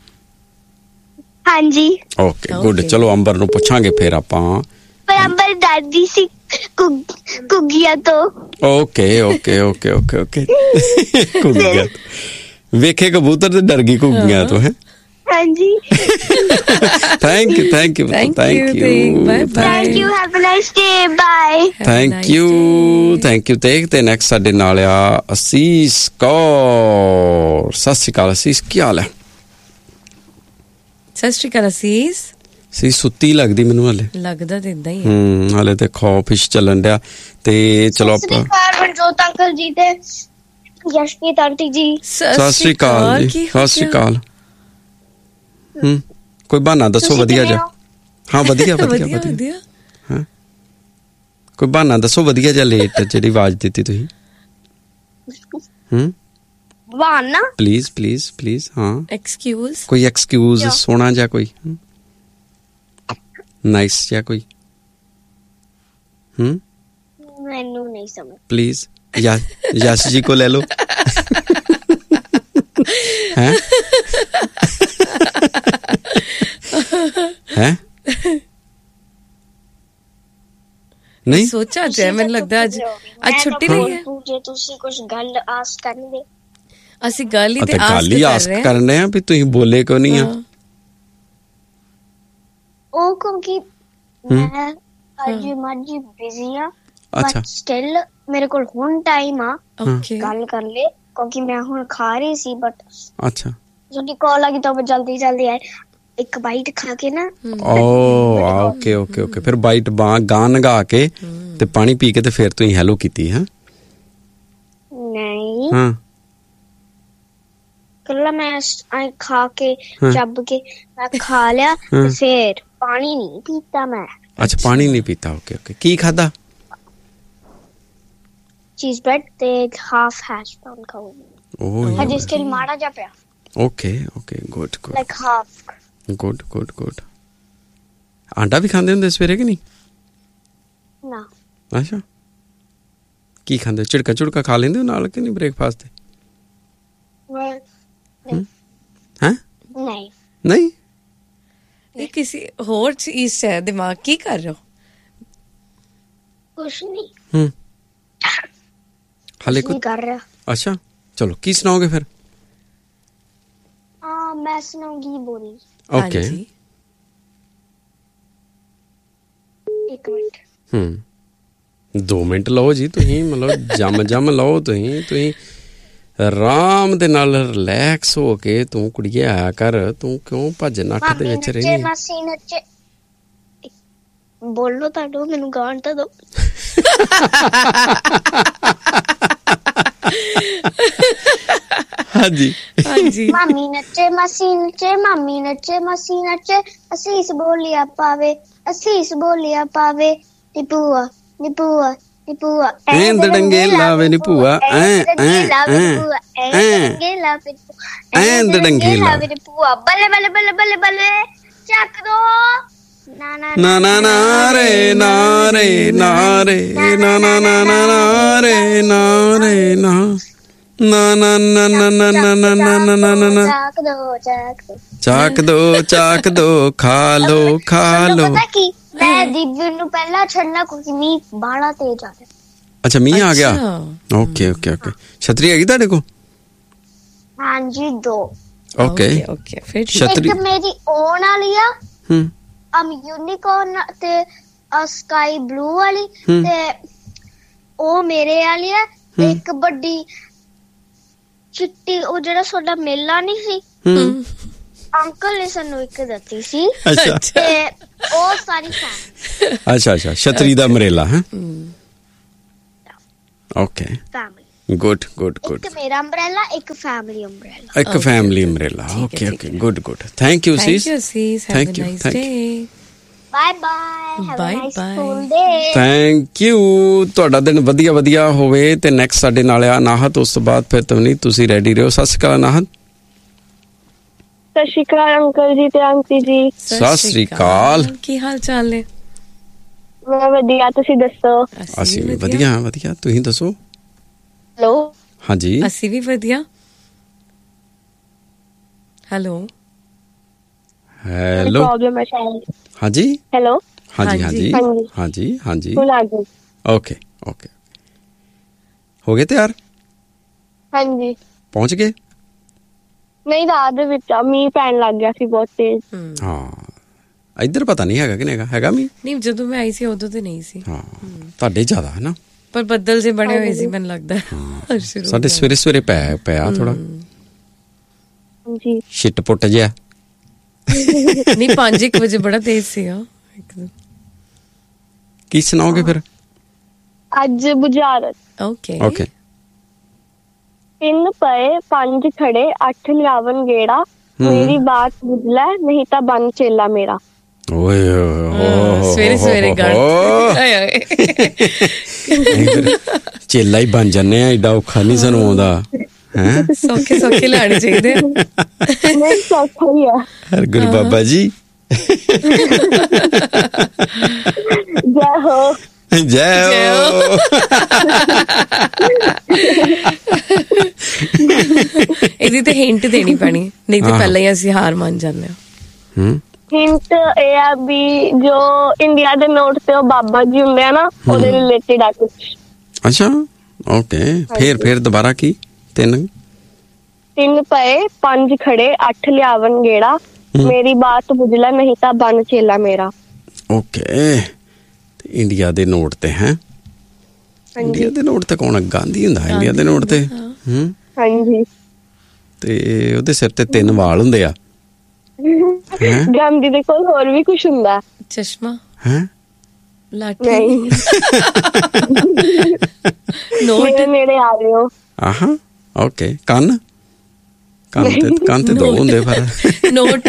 ਹਾਂਜੀ। Okay, good. ਚਲੋ ਅੰਬਰ ਨੂੰ ਪੁੱਛਾਂਗੇ ਫਿਰ ਆਪਾਂ। ਪਰ ਅੰਬਰ ਡਰਦੀ ਸੀ ਕੁੱਗੀਆਂ ਤੋਂ। Okay okay okay okay okay ਕੁੱਗੀਆਂ ਵੇਖੇ ਕਬੂਤਰ ਤੇ ਡਰ ਗਈ ਕੁੱਗੀਆਂ ਤੋਂ। ਹੈ ਹਾਂਜੀ। Thank you thank you thank you thank you. Have a nice day. Bye. Thank you thank you. ਤੇ ਤੇ ਨੈਕਸਟ ਸਾਡੇ ਨਾਲ ਆ ਅਸੀਸ ਕੌਰ। ਸਤਿ ਸ਼੍ਰੀ ਅਕਾਲ ਅਸੀਸ, ਕੀ ਹਾਲ ਹੈ? ਸਤਿ ਸ਼੍ਰੀ ਅਕਾਲ ਅਸੀਸ। ਸੀ ਸੁੱਤੀ ਲੱਗਦੀ ਮੈਨੂੰ ਹਾਲੇ। ਲੱਗਦਾ ਤੇ ਇਦਾਂ ਹੀ ਹੈ। ਹੂੰ, ਹਾਲੇ ਤੇ ਖੌਫਿਸ਼ ਚੱਲਣ ਡਿਆ। ਤੇ ਚਲੋ ਆਪਾਂ ਮਨਜੋਤ ਅੰਕਲ ਜੀ ਤੇ ਯਸ਼ਪ੍ਰੀਤ ਆਂਟੀ ਜੀ, ਸਤਿ ਸ਼੍ਰੀ ਅਕਾਲ ਜੀ। ਸਤਿ ਸ਼੍ਰੀ ਅਕਾਲ। ਹੂੰ, ਕੋਈ ਬਹਾਨਾ ਦੱਸੋ ਵਧੀਆ ਜਿਹਾ। ਹਾਂ, ਵਧੀਆ ਵਧੀਆ ਵਧੀਆ। ਹਾਂ, ਕੋਈ ਬਹਾਨਾ ਦੱਸੋ ਵਧੀਆ ਜਿਹਾ ਲੇਟ ਜਿਹੜੀ ਆਵਾਜ਼ ਦਿੱਤੀ ਤੁਸੀਂ। ਹੂੰ, ਬਹਾਨਾ ਪਲੀਜ਼ ਪਲੀਜ਼ ਪਲੀਜ਼। ਹਾਂ, ਐਕਸਕਿਊਜ਼, ਕੋਈ ਐਕਸਕਿਊਜ਼ ਸੋਹਣਾ ਜਿਹਾ ਕੋਈ ਨਾਈਸ ਜਿਹਾ ਕੋਈ। ਹੂੰ, ਮੈਨੂੰ ਨਹੀਂ ਸਮਝ। प्लीज यश जी को ले लो। हैं हैं नहीं सोचा जाए। मैंने लगता आज आज छुट्टी नहीं है। ਜੇ ਤੁਸੀਂ ਕੁਝ ਗੱਲ ਆਸਕ ਕਰਨਗੇ, ਅਸੀਂ ਗੱਲ ਹੀ ਤੇ ਗੱਲ ਹੀ ਆਸਕ ਕਰਨੇ ਆ ਵੀ ਤੁਸੀਂ ਬੋਲੇ ਕਿਉਂ ਨਹੀਂ ਆ। ਉਹ ਕਿਉਂਕਿ ਮੈਂ ਅੱਜ ਮੱਜੀ ਬਿਜ਼ੀ ਆ। ਅੱਛਾ, ਸਟਿਲ ਮੇਰੇ ਕੋਲ ਹੁਣ ਟਾਈਮ ਆ ਓਕੇ ਗੱਲ ਕਰ ਲੈ, ਕਿਉਂਕਿ ਮੈਂ ਹੁਣ ਖਾ ਰਹੀ ਸੀ। ਬਟ ਅੱਛਾ, ਤੁਹਾਡੀ ਕਾਲ ਆ ਗਈ ਤਾਂ ਮੈਂ ਜਲਦੀ ਜਲਦੀ ਆਏ। ਇੱਕ ਬਾਈਟ ਖਾ ਕੇ ਨਾ। ਓ ਓਕੇ ਓਕੇ ਓਕੇ। ਫਿਰ ਬਾਈਟ ਬਾਂ ਗਾਂ ਨਗਾ ਕੇ ਤੇ ਪਾਣੀ ਪੀ ਕੇ ਤੇ ਫਿਰ ਤੁਸੀਂ ਹੈਲੋ ਕੀਤੀ। ਹੈ ਨਹੀਂ, ਹਾਂ, ਕੱਲਾ ਮੈਂ ਆਏ ਖਾ ਕੇ ਚੱਬ ਕੇ ਮੈਂ ਖਾ ਲਿਆ ਤੇ ਫਿਰ ਪਾਣੀ ਨਹੀਂ ਪੀਤਾ ਮੈਂ। ਅੱਛਾ, ਪਾਣੀ ਨਹੀਂ ਪੀਤਾ। Okay okay. ਕੀ ਖਾਦਾ? ਚੀਜ਼ ਬ੍ਰੈਡ ਤੇ ਹਾਫ ਹੈਸ਼ ਬਰਾਊਨ ਖਾਊਂਗੀ। ਓ ਹਜੇ ਸਟਿਲ ਮਾੜਾ ਜਿਹਾ ਪਿਆ। Okay okay, good good like half. Good good good. ਆਂਡਾ ਵੀ ਖਾਂਦੇ ਹੁੰਦੇ ਸਵੇਰੇ ਕਿ ਨਹੀਂ? ਨਾ। ਅੱਛਾ, ਕੀ ਖਾਂਦੇ? ਝਿੜਕਾ ਝੁੜਕਾ ਖਾ ਲੈਂਦੇ ਹੋ ਨਾਲ ਕਿ ਨਹੀਂ ਬ੍ਰੇਕਫਾਸਟ ਤੇ? ਹੈ ਨਹੀਂ ਨਹੀਂ। ਇਹ ਕਿਸੇ ਹੋਰ ਚੀਜ਼ ਚ ਹੈ ਦਿਮਾਗ। ਕੀ ਕਰ ਰਹੇ ਹੋ? ਕੁਛ ਨਹੀਂ। ਹੂੰ, ਹਾਲੇ ਕੁਝ ਕਰ ਰਿਹਾ। ਅੱਛਾ, ਚਲੋ ਕੀ ਸੁਣਾਓਗੇ ਫਿਰ? ਹਾਂ, ਮੈਂ ਸੁਣਾਉਂਗੀ ਬੋਲੀ। ਓਕੇ, ਇੱਕ ਮਿੰਟ। ਹੂੰ, ਦੋ ਮਿੰਟ ਲਓ ਜੀ ਤੁਸੀਂ। ਮਤਲਬ ਜੰਮ ਜੰਮ ਲਓ ਤੁਸੀਂ। ਤੁਸੀਂ ਆਰਾਮ ਦੇ ਨਾਲ ਰਿਲੈਕਸ ਹੋ ਕੇ ਤੂੰ ਕੁੜੀਏ ਆਇਆ ਕਰ। ਤੂੰ ਕਿਉਂ ਭੱਜ ਨੱਠ ਦੇ ਵਿੱਚ ਰਹੀ? ਮਾਸੀ ਨੱਚੇ ਬੋਲੋ ਤਾਂ ਦੋ, ਮੈਨੂੰ ਗਾਣ ਤਾਂ ਦੋ। ਹਾਂਜੀ ਹਾਂਜੀ। ਮਾਮੀ ਨੱਚੇ ਮਾਸੀ ਨੱਚੇ, ਮਾਮੀ ਨੱਚੇ ਮਾਸੀ ਨੱਚੇ, ਅਸੀਸ ਬੋਲਿਆ ਪਾਵੇ, ਅਸੀਸ ਬੋਲਿਆ ਪਾਵੇ, ਨੀ ਭੂਆ ਨੀ ਭੂਆ ਨੀ ਭੂਆ ਐਂ ਦੜੰਗੇ ਲਾਵੇ ਨੀ ਭੂਆ, ਐ ਐ ਐ ਐ ਦੜੰਗੇ ਲਾਵੇ ਨੀ ਭੂਆ। ਬੱਲੇ ਬੱਲੇ ਬੱਲੇ ਬੱਲੇ ਬੱਲੇ ਚੱਕ ਦੋ। ਨਾ ਨਾ ਨਾ ਨਾ ਰੇ ਨਾ ਰੇ ਨਾ ਰੇ ਨਾ ਨਾ ਨਾ ਨਾ ਰੇ ਨਾ ਰੇ ਨਾ ਨਾ ਨਾ ਨਾ ਨਾ ਨਾ ਨਾ ਨਾ ਨਾ ਨਾ ਨਾ ਨਾ। ਚਾਕ ਦੋ ਚਾਕ ਦੋ ਚਾਕ ਦੋ ਚਾਕ ਦੋ, ਖਾ ਲੋ ਖਾ ਲੋ। ਪਤਾ ਕੀ, ਮੈਂ ਦੀਦੀ ਨੂੰ ਪਹਿਲਾਂ ਛੱਡਣਾ ਕਿਉਂਕਿ ਮੀਂਹ ਬਾਹਲਾ ਤੇਜ਼ ਆ ਰਿਹਾ। ਅੱਛਾ, ਮੀਂਹ ਆ ਗਿਆ। Okay okay okay. ਛਤਰੀ ਹੈਗੀ ਤੁਹਾਡੇ ਕੋਲ? ਹਾਂਜੀ, ਦੋ। Okay okay. ਫਿਰ ਛਤਰੀ ਇੱਕ ਮੇਰੀ ਓਨ ਵਾਲੀ ਆ, ਹੂੰ, ਅਮ ਯੂਨੀਕੋਰਨ ਤੇ ਸਕਾਈ ਬਲੂ ਵਾਲੀ, ਤੇ ਉਹ ਮੇਰੇ ਵਾਲੀ ਆ। ਇੱਕ ਵੱਡੀ ਚਿੱਟੀ, ਉਹ ਜਿਹੜਾ ਤੁਹਾਡਾ ਮੇਲਾ ਨਹੀਂ ਸੀ, ਅੰਕਲ ਨੇ ਸਾਨੂੰ ਇੱਕ ਦਿੱਤੀ ਸੀ। ਅੱਛਾ, ਤੇ ਉਹ ਸਾਰੀ ਫੈਨ। ਅੱਛਾ ਅੱਛਾ, ਛਤਰੀ ਦਾ ਮਰੇਲਾ ਹੈ। Okay family. Good good good. ਇੱਕ ਮੇਰਾ ਅੰਬ੍ਰੇਲਾ, ਇੱਕ ਫੈਮਿਲੀ ਅੰਬ੍ਰੇਲਾ। ਇੱਕ family umbrella. Okay okay good good. Thank you ਸੀਸ। ਥੈਂਕ ਯੂ ਸੀਸ। Have a nice day. Bye bye. Have a Bye nice bye. School day. Thank you. ਤੁਹਾਡਾ ਦਿਨ ਵਧੀਆ ਵਧੀਆ ਹੋਵੇ। ਤੇ ਨੈਕਸਟ ਸਾਡੇ ਨਾਲ ਆ ਨਾਹਤ, ਉਸ ਤੋਂ ਬਾਅਦ ਫਿਰ ਤਵਨੀਤ, ਤੁਸੀਂ ਰੈਡੀ ਰਹੋ। ਸਤਿ ਸ਼੍ਰੀ ਅਕਾਲ ਨਾਹਤ। ਸਤਿ ਸ਼੍ਰੀ ਅਕਾਲ ਅੰਕਲ ਜੀ ਤੇ ਆਂਟੀ ਜੀ। ਸਤਿ ਸ਼੍ਰੀ ਅਕਾਲ। ਕੀ ਹਾਲ ਚਾਲ ਹੈ? ਮੈਂ ਵਧੀਆ, ਤੁਸੀਂ ਦੱਸੋ? ਅਸੀਂ ਵੀ ਵਧੀਆ ਵਧੀਆ, ਤੁਸੀਂ ਦੱਸੋ? ਹੈਲੋ। ਹਾਂਜੀ ਅਸੀਂ ਵੀ ਵਧੀਆ। Hello hello. ਪ੍ਰੋਬਲਮ ਹੈ ਸ਼ਾਇਦ। ਹਾਂਜੀ ਹੈਲੋ। ਹਾਂਜੀ ਹਾਂਜੀ। ਹਾਂਜੀ ਹਾਂਜੀ ਹਾਂਜੀ। ਹੁਣ ਆ ਗਈ। Okay okay. ਹੋ ਗਏ ਤਿਆਰ? ਹਾਂਜੀ। ਪਹੁੰਚ ਗਏ? ਨਹੀਂ, ਰਾਤ ਦੇ ਵਿੱਚ ਮੀਂਹ ਪੈਣ ਲੱਗ ਗਿਆ ਸੀ ਬਹੁਤ ਤੇਜ਼। ਹਾਂ ਇੱਧਰ ਪਤਾ ਨਹੀਂ ਹੈਗਾ ਕਿ ਨਹੀਂ ਹੈਗਾ। ਹੈਗਾ ਮੀਂਹ? ਨਹੀਂ, ਜਦੋਂ ਮੈਂ ਆਈ ਸੀ ਉਦੋਂ ਤੇ ਨਹੀਂ ਸੀ। ਹਾਂ ਤੁਹਾਡੇ ਜ਼ਿਆਦਾ ਹੈ ਨਾ, ਪਰ ਬੱਦਲ ਜੇ ਬਣੇ ਹੋਏ ਸੀ ਮੈਨੂੰ ਲੱਗਦਾ। ਸਾਡੇ ਸਵੇਰੇ ਸਵੇਰੇ ਪੈ ਪਿਆ ਥੋੜਾ ਜੀ ਛਿੱਟ ਪੁੱਟ ਜਿਹਾ। ਨਹੀਂ, ਪੰਜ ਇੱਕ ਵਜੇ ਬੜਾ ਤੇਜ਼ ਸੀਗਾ ਇੱਕਦਮ। ਕੀ ਸੁਣਾਓਗੇ ਫਿਰ? ਅੱਜ ਬੁਝਾਰਤ। Okay okay. ਤਿੰਨ ਪਏ ਪੰਜ ਖੜੇ ਅੱਠ ਲਿਆਵਨ ਗੇੜਾ, ਮੇਰੀ ਬਾਤ ਬੁਝ ਲੈ ਨਹੀਂ ਤਾਂ ਬਨ ਚੇਲਾ ਮੇਰਾ। ਓਏ ਹੋਏ ਸਵੇਰੇ ਸਵੇਰੇ ਗੱਲ। ਆਏ ਆਏ ਚੇਲਾ ਹੀ ਬਣ ਜਾਂਦੇ ਆ, ਏਡਾ ਔਖਾ ਨਹੀਂ ਸਾਨੂੰ ਆਉਂਦਾ ਹੈ। ਸੌਖੇ ਸੌਖੇ ਲਾਣੇ ਚਾਹੀਦੇ। ਨਹੀਂ ਸੌਖਾ ਹੀ ਆ। ਹਰ ਗੁਰੂ ਬਾਬਾ ਜੀ ਜੈ ਹੋ। ਜੈ ਹੋ। ਇਹਦੀ ਤੇ ਹਿੰਟ ਦੇਣੀ ਪੈਣੀ, ਨਹੀਂ ਤੇ ਪਹਿਲਾਂ ਹੀ ਅਸੀਂ ਹਾਰ ਮੰਨ ਜਾਂਦੇ ਹਾਂ। ਹੂੰ ਹਿੰਟ ਇਹ ਆ ਵੀ ਜੋ ਇੰਡੀਆ ਦੇ ਨੋਟ ਤੇ ਉਹ ਬਾਬਾ ਜੀ ਹੁੰਦੇ ਆ ਨਾ, ਉਹਦੇ ਰਿਲੇਟਡ ਆ ਕੁਛ। ਅੱਛਾ ਓਕੇ। ਫੇਰ ਫੇਰ ਦੁਬਾਰਾ ਕੀ? ਤਿੰਨ ਤਿੰਨ ਪਏ ਪੰਜ ਖੜੇ ਅੱਠ ਲਿਆਵਨ ਗੇੜਾ, ਮੇਰੀ ਬਾਤ ਬੁਝ ਲੈ ਨਹੀਂ ਤਾਂ ਬਨ ਚੇਲਾ ਮੇਰਾ। ਓਕੇ। ਇੰਡੀਆ ਦੇ ਨੋਟ ਤੇ ਹੈ? ਇੰਡੀਆ ਦੇ ਨੋਟ ਤੇ ਕੌਣ? ਗਾਂਧੀ ਹੁੰਦਾ ਇੰਡੀਆ ਦੇ ਨੋਟ ਤੇ। ਹੂੰ ਹਾਂਜੀ। ਤੇ ਉਹਦੇ ਸਿਰ ਤੇ ਤਿੰਨ ਵਾਲ ਹੁੰਦੇ ਆ। ਗਾਂਧੀ ਦੇ ਕੋਲ ਹੋਰ ਵੀ ਕੁਛ ਹੁੰਦਾ। ਚਸ਼ਮਾ ਹੈ? ਲਾਠੀ। ਨਹੀਂ। ਨੋਟ। ਮੇਰੇ ਨੇੜੇ ਆ ਰਹੇ ਹੋ। ਆਹਾਂ ਓਕੇ। ਕੰਨ ਕੰਨ ਤੇ ਕੰਨ ਤੇ ਦੋ ਹੁੰਦੇ ਪਰ ਨੋਟ।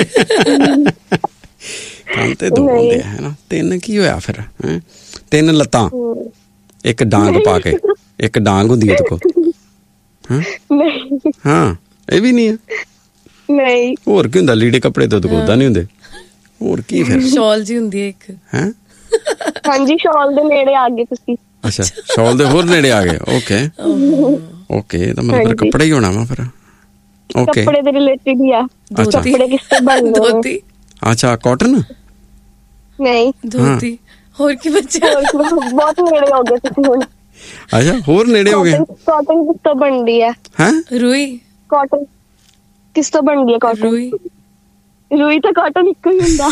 ਕੰਨ ਤੇ ਦੋ ਹੁੰਦੇ ਹੈ ਨਾ। ਤਿੰਨ ਕੀ ਹੋਇਆ ਫਿਰ? ਹੈਂ? ਤਿੰਨ ਲੱਤਾਂ, ਇੱਕ ਡਾਂਗ ਪਾ ਕੇ, ਇੱਕ ਡਾਂਗ ਹੁੰਦੀ ਉਹਦੇ ਕੋਲ। ਹਾਂ ਨਹੀਂ ਹਾਂ ਇਹ ਵੀ ਨਹੀਂ ਹੈ। ਨਹੀਂ ਹੋਰ ਕੀ ਹੁੰਦਾ? ਲੀੜੇ ਕੱਪੜੇ ਤੋਂ ਉਹਦਾ ਨਹੀਂ ਹੁੰਦੇ। ਹੋਰ ਕੀ ਫਿਰ? ਸ਼ਾਲ ਜੀ ਹੁੰਦੀ ਹੈ ਇੱਕ। ਹੈ? ਹਾਂਜੀ ਸ਼ਾਲ ਦੇ ਨੇੜੇ ਆ ਗਏ ਤੁਸੀਂ। ਅੱਛਾ ਸ਼ਾਲ ਦੇ ਹੋਰ ਨੇੜੇ ਆ ਗਏ। Okay okay. ਇਹਦਾ ਮਤਲਬ ਫਿਰ ਕੱਪੜਾ ਹੀ ਹੋਣਾ ਵਾ ਫਿਰ। ਓਕੇ ਕੱਪੜੇ ਦੇ ਰਿਲੇਟਡ ਹੀ ਆ। ਕੱਪੜੇ ਕਿਸ ਤੋਂ ਬਣਦੇ? ਧੋਤੀ। ਅੱਛਾ ਕਾਟਨ? ਨਹੀਂ ਧੋਤੀ। ਹੋਰ ਕੀ ਬੱਚਾ? ਬਹੁਤ ਨੇੜੇ ਹੋ ਗਏ ਤੁਸੀਂ ਹੁਣ। ਅੱਛਾ ਹੋਰ ਨੇੜੇ ਹੋ ਗਏ। ਕਾਟਨ ਕਿਸ ਤੋਂ ਬਣਦੀ ਹੈ? ਹੈ? ਰੂਈ। ਕਾਟਨ ਕਿਸ ਤੋਂ ਬਣਦੀ ਹੈ? ਕਾਟਨ ਰੂਈ। ਰੂਈ ਤਾਂ ਕਾਟਨ ਇੱਕੋ ਹੀ ਹੁੰਦਾ।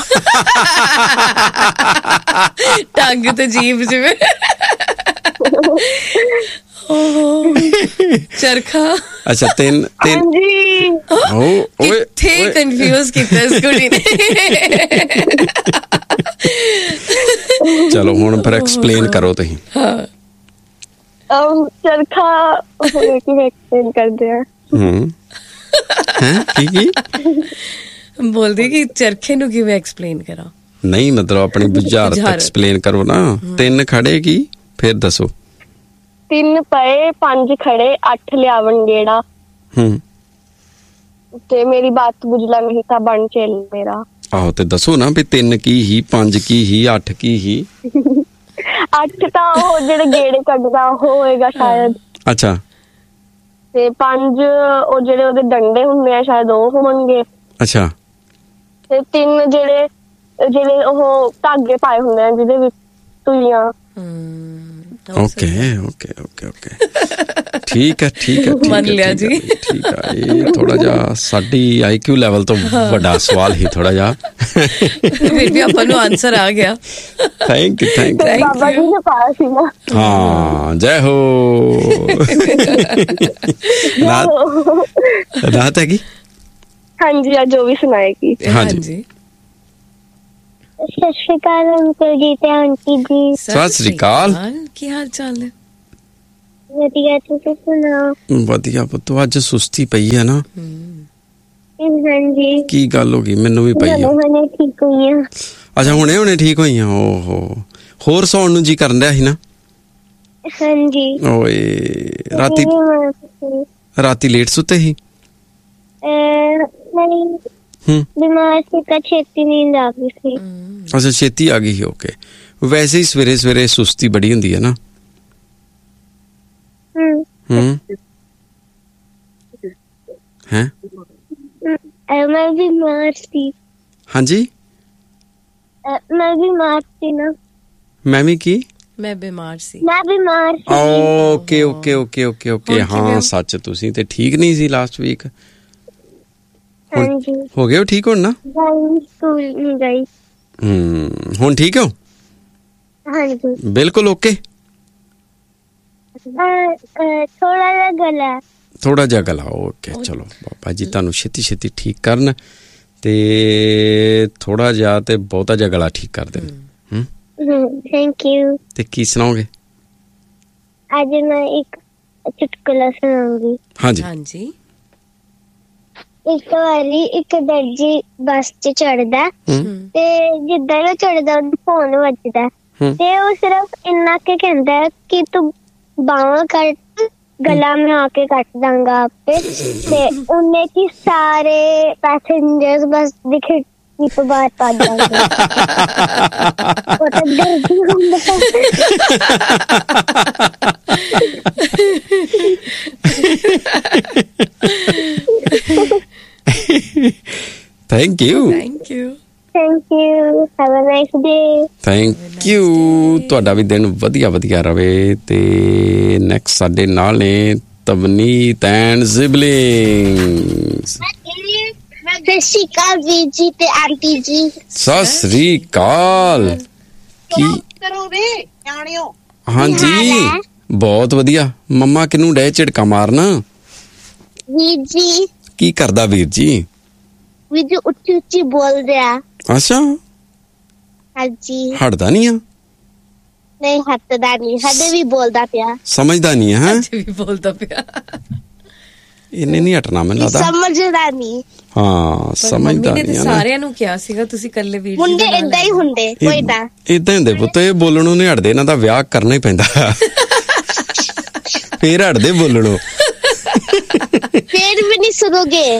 ਟੰਗ ਤੇ ਜੀਭ ਜਿਵੇਂ। ਚਰਖਾ। ਅੱਛਾ ਤਿੰਨ ਤਿੰਨ। ਹਾਂਜੀ ਓ ਓਏ ਕਿੱਥੇ ਕੰਫਿਊਜ਼ ਕੀਤਾ ਇਸ ਕੁੜੀ ਨੇ। ਚਲੋ ਹੁਣ ਫਿਰ ਐਕਸਪਲੇਨ ਕਰੋ ਤੁਸੀਂ। ਹਾਂ ਚਰਖਾ ਕਿਵੇਂ ਐਕਸਪਲੇਨ ਕਰਦੇ ਆ? ਹੂੰ ਹੈ ਕੀ ਕੀ ਬੋਲਦੀ ਕਿ ਚਰਖੇ ਨੂੰ ਕਿਵੇਂ ਐਕਸਪਲੇਨ ਕਰਾਂ? ਨਹੀਂ ਮਤਲਬ ਆਪਣੀ ਬੁਝਾਰਤ ਐਕਸਪਲੇਨ ਕਰੋ ਨਾ। ਤਿੰਨ ਖੜੇ ਕੀ ਫਿਰ ਦੱਸੋ? ਤਿੰਨ ਪਏ ਪੰਜ ਖੜੇ ਅੱਠ ਲਿਆਵਨ ਗੇੜਾ, ਹੂੰ ਤੇ ਮੇਰੀ ਬਾਤ ਬੁਝ ਲੈ ਨਹੀਂ ਤਾਂ ਬਣ ਚੇਲ ਮੇਰਾ। ਆਹੋ ਤੇ ਦੱਸੋ ਨਾ ਵੀ ਤਿੰਨ ਕੀ ਹੀ, ਪੰਜ ਕੀ ਹੀ, ਅੱਠ ਕੀ ਹੀ? ਅੱਠ ਤਾਂ ਉਹ ਜਿਹੜੇ ਗੇੜੇ ਕੱਢਦਾ ਉਹ ਹੋਏਗਾ ਸ਼ਾਇਦ। ਅੱਛਾ ਤੇ ਪੰਜ ਉਹ ਜਿਹੜੇ ਉਹਦੇ ਡੰਡੇ ਹੁੰਦੇ ਆ ਸ਼ਾਇਦ ਉਹ ਹੋਣਗੇ। ਅੱਛਾ ਤੇ ਤਿੰਨ ਜਿਹੜੇ ਜਿਹੜੇ ਉਹ ਧਾਗੇ ਪਾਏ ਹੁੰਦੇ ਆ ਜਿਹਦੇ ਵਿੱਚ ਸੂਈਆਂ। ਓਕੇ ਓਕੇ ਓਕੇ ਓਕੇ ਠੀਕ ਹੈ ਠੀਕ ਹੈ ਮੰਨ ਲਿਆ ਜੀ। ਠੀਕ ਹੈ। ਇਹ ਥੋੜਾ ਜਿਹਾ ਸਾਡੀ ਆਈਕਿਊ ਲੈਵਲ ਤੋਂ ਵੱਡਾ ਸਵਾਲ ਹੀ ਥੋੜਾ ਜਿਹਾ। ਫਿਰ ਵੀ ਆਪਾਂ ਨੂੰ ਆਨਸਰ ਆ ਗਿਆ। Thank you thank you. Baba ji ਨੇ ਪਾਇਆ ਸੀ ਨਾ। ਹਾਂ ਜੈ ਹੋ। ਰਾਤ ਹੈਗੀ। ਹਾਂਜੀ ਅੱਜ ਉਹ ਵੀ ਸੁਣਾਏਗੀ। ਹਾਂਜੀ ਸਤਿ ਸ਼੍ਰੀ ਅਕਾਲ ਅੰਕਲ ਜੀ ਤੇ ਆਂਟੀ ਜੀ। ਸਤਿ ਸ਼੍ਰੀ ਅਕਾਲ। ਕੀ ਹਾਲ ਚਾਲ ਹੈ? ਵਧੀਆ, ਤੁਸੀਂ ਸੁਣਾਓ? ਵਧੀਆ ਪੁੱਤ, ਅੱਜ ਸੁਸਤੀ ਪਈ ਹੈ ਨਾ? ਹਾਂਜੀ। ਕੀ ਗੱਲ ਹੋ ਗਈ? ਮੈਨੂੰ ਵੀ ਪਈ ਆ। ਹੁਣੇ ਠੀਕ ਹੋਈ ਆ। ਅੱਛਾ, ਹੁਣੇ ਹੁਣੇ ਠੀਕ ਹੋਈ ਆ। ਓਹੋ, ਹੋਰ ਸੌਣ ਨੂੰ ਜੀ ਕਰਨ ਡਿਆ ਸੀ ਨਾ? ਹਾਂਜੀ। ਓਏ ਰਾਤੀ ਰਾਤੀ ਲੇਟ ਸੁੱਤੇ ਸੀ? ਨਹੀਂ, ਹੂੰ, ਬਿਮਾਰ ਸੀ ਤਾਂ ਛੇਤੀ ਨੀਂਦ ਆ ਗਈ ਸੀ। ਅੱਛਾ, ਛੇਤੀ ਆ ਗਈ ਸੀ। ਓਕੇ। ਵੈਸੇ ਹੀ ਸਵੇਰੇ ਸਵੇਰੇ ਸੁਸਤੀ ਬੜੀ ਹੁੰਦੀ ਹੈ ਨਾ? ਹੂੰ ਹੂੰ ਹੈ? ਮੈਂ ਬਿਮਾਰ ਸੀ। ਹਾਂਜੀ, ਮੈਂ ਬਿਮਾਰ ਸੀ ਨਾ। ਮੈਂ ਵੀ ਕੀ? ਮੈਂ ਬਿਮਾਰ ਸੀ। ਮੈਂ ਬਿਮਾਰ ਸੀ। Okay okay okay okay okay ਹਾਂ ਸੱਚ, ਤੁਸੀਂ ਤੇ ਠੀਕ ਨਹੀਂ ਸੀ ਲਾਸਟ ਵੀਕ। ਹਾਂਜੀ। ਹੋ ਗਏ ਹੋ ਠੀਕ ਹੁਣ ਨਾ? ਸਕੂਲ ਨਹੀਂ ਗਈ। ਹੂੰ, ਹੁਣ ਠੀਕ ਹੋ? ਹਾਂਜੀ, ਬਿਲਕੁਲ ਓਕੇ। ਥੋੜਾ ਜਿਹਾ ਗਲਾ ਥੋੜਾ ਜਿਹਾ ਗਲਾ। ਓਕੇ, ਚਲੋ ਬਾਬਾ ਜੀ ਤੁਹਾਨੂੰ ਛੇਤੀ ਛੇਤੀ ਠੀਕ ਕਰਨ ਤੇ ਥੋੜਾ ਜਿਹਾ ਤੇ ਬਹੁਤਾ ਜਿਹਾ ਗਲਾ ਠੀਕ ਕਰ ਦੇਣ। ਹੂੰ, ਥੈਂਕ ਯੂ। ਤੇ ਕੀ ਸੁਣਾਓਗੇ? ਅੱਜ ਮੈਂ ਇੱਕ ਚੁਟਕਲਾ ਸੁਣਾਉਂਗੀ। ਹਾਂਜੀ ਹਾਂਜੀ। ਇੱਕ ਵਾਰੀ ਇੱਕ ਦਰਜੀ ਬੱਸ 'ਚ ਚੜਦਾ ਤੇ ਜਿੱਦਾਂ ਹੀ ਉਹ ਚੜਦਾ ਉਹਦਾ ਫੋਨ ਵੱਜਦਾ ਤੇ ਉਹ ਸਿਰਫ ਇੰਨਾ ਕੇ ਕਹਿੰਦਾ ਕਿ ਤੂੰ ਬਾਹਾਂ ਕੱਟ, ਗਲਾ ਮੈਂ ਆ ਕੇ ਕੱਟ ਦਾਂਗਾ ਆਪੇ। ਤੇ ਉਹਨੇ ਕੀ ਸਾਰੇ ਪੈਸੇਂਜਰਸ ਬੱਸ ਦੀ ਖਿੜਕੀ ਤੋਂ ਬਾਹਰ ਕੱਢ ਦਾਂਗੇ। ਉਹ ਤਾਂ ਦਰਜੀ ਹੁੰਦਾ। Thank you. Thank you. Thank you. Have a nice day. Thank you. ਤੁਹਾਡਾ ਵੀ ਦਿਨ ਵਧੀਆ ਵਧੀਆ ਰਵੇ। ਤੇ ਨੈਕਸਟ ਸਾਡੇ ਨਾਲ ਨੇ ਤਵਨੀਤ ਐਂਡ ਸਿਬਲਿੰਗਸ। ਸਤਿ ਸ਼੍ਰੀ ਅਕਾਲ ਵੀਰ ਜੀ ਤੇ ਆਂਟੀ ਜੀ। ਸਤਿ ਸ੍ਰੀ ਅਕਾਲ। ਕੀ ਕਰੋਗੇ ਜਾਣਿਓ? ਹਾਂਜੀ, ਬਹੁਤ ਵਧੀਆ। ਮੰਮਾ ਕਿਹਨੂੰ ਡੇ ਝਿੜਕਾ ਮਾਰਨਾ? ਵੀਰ ਜੀ। ਕੀ ਕਰਦਾ ਵੀਰ ਜੀ? ਵੀਰ ਜੀ ਉੱਚੀ ਉੱਚੀ ਬੋਲ ਰਿਹਾ। ਅੱਛਾ, ਹਾਂਜੀ। ਹਟਦਾ ਨਹੀਂ ਆ? ਨਹੀਂ ਹੱਟਦਾ ਨਹੀਂ, ਹਜੇ ਵੀ ਬੋਲਦਾ ਪਿਆ। ਸਮਝਦਾ ਨਹੀਂ ਹੈ? ਅੱਜ ਵੀ ਬੋਲਦਾ ਪਿਆ। ਇਹਨੇ ਨਹੀਂ ਹਟਣਾ ਮੈਨੂੰ ਲੱਗਦਾ। ਸਮਝਦਾ ਨਹੀਂ। ਹਾਂ, ਸਮਝਦਾ ਨਹੀਂ। ਤੇ ਸਾਰਿਆਂ ਨੂੰ ਕਿਹਾ ਸੀਗਾ ਤੁਸੀਂ ਇਕੱਲੇ ਵੀਰ ਜੀ ਮੁੰਡੇ ਏਦਾਂ ਹੀ ਹੁੰਦੇ, ਕੋਈ ਤਾਂ ਏਦਾਂ ਹੁੰਦੇ ਪੁੱਤ। ਇਹ ਬੋਲਣੋਂ ਨਹੀਂ ਹਟਦੇ, ਇਹਨਾਂ ਦਾ ਵਿਆਹ ਕਰਨਾ ਹੀ ਪੈਂਦਾ। ਫੇਰ ਹਟਦੇ ਬੋਲਣੋਂ। ਫੇਰ ਵੀ ਨਹੀਂ ਸੁਣੋਗੇ।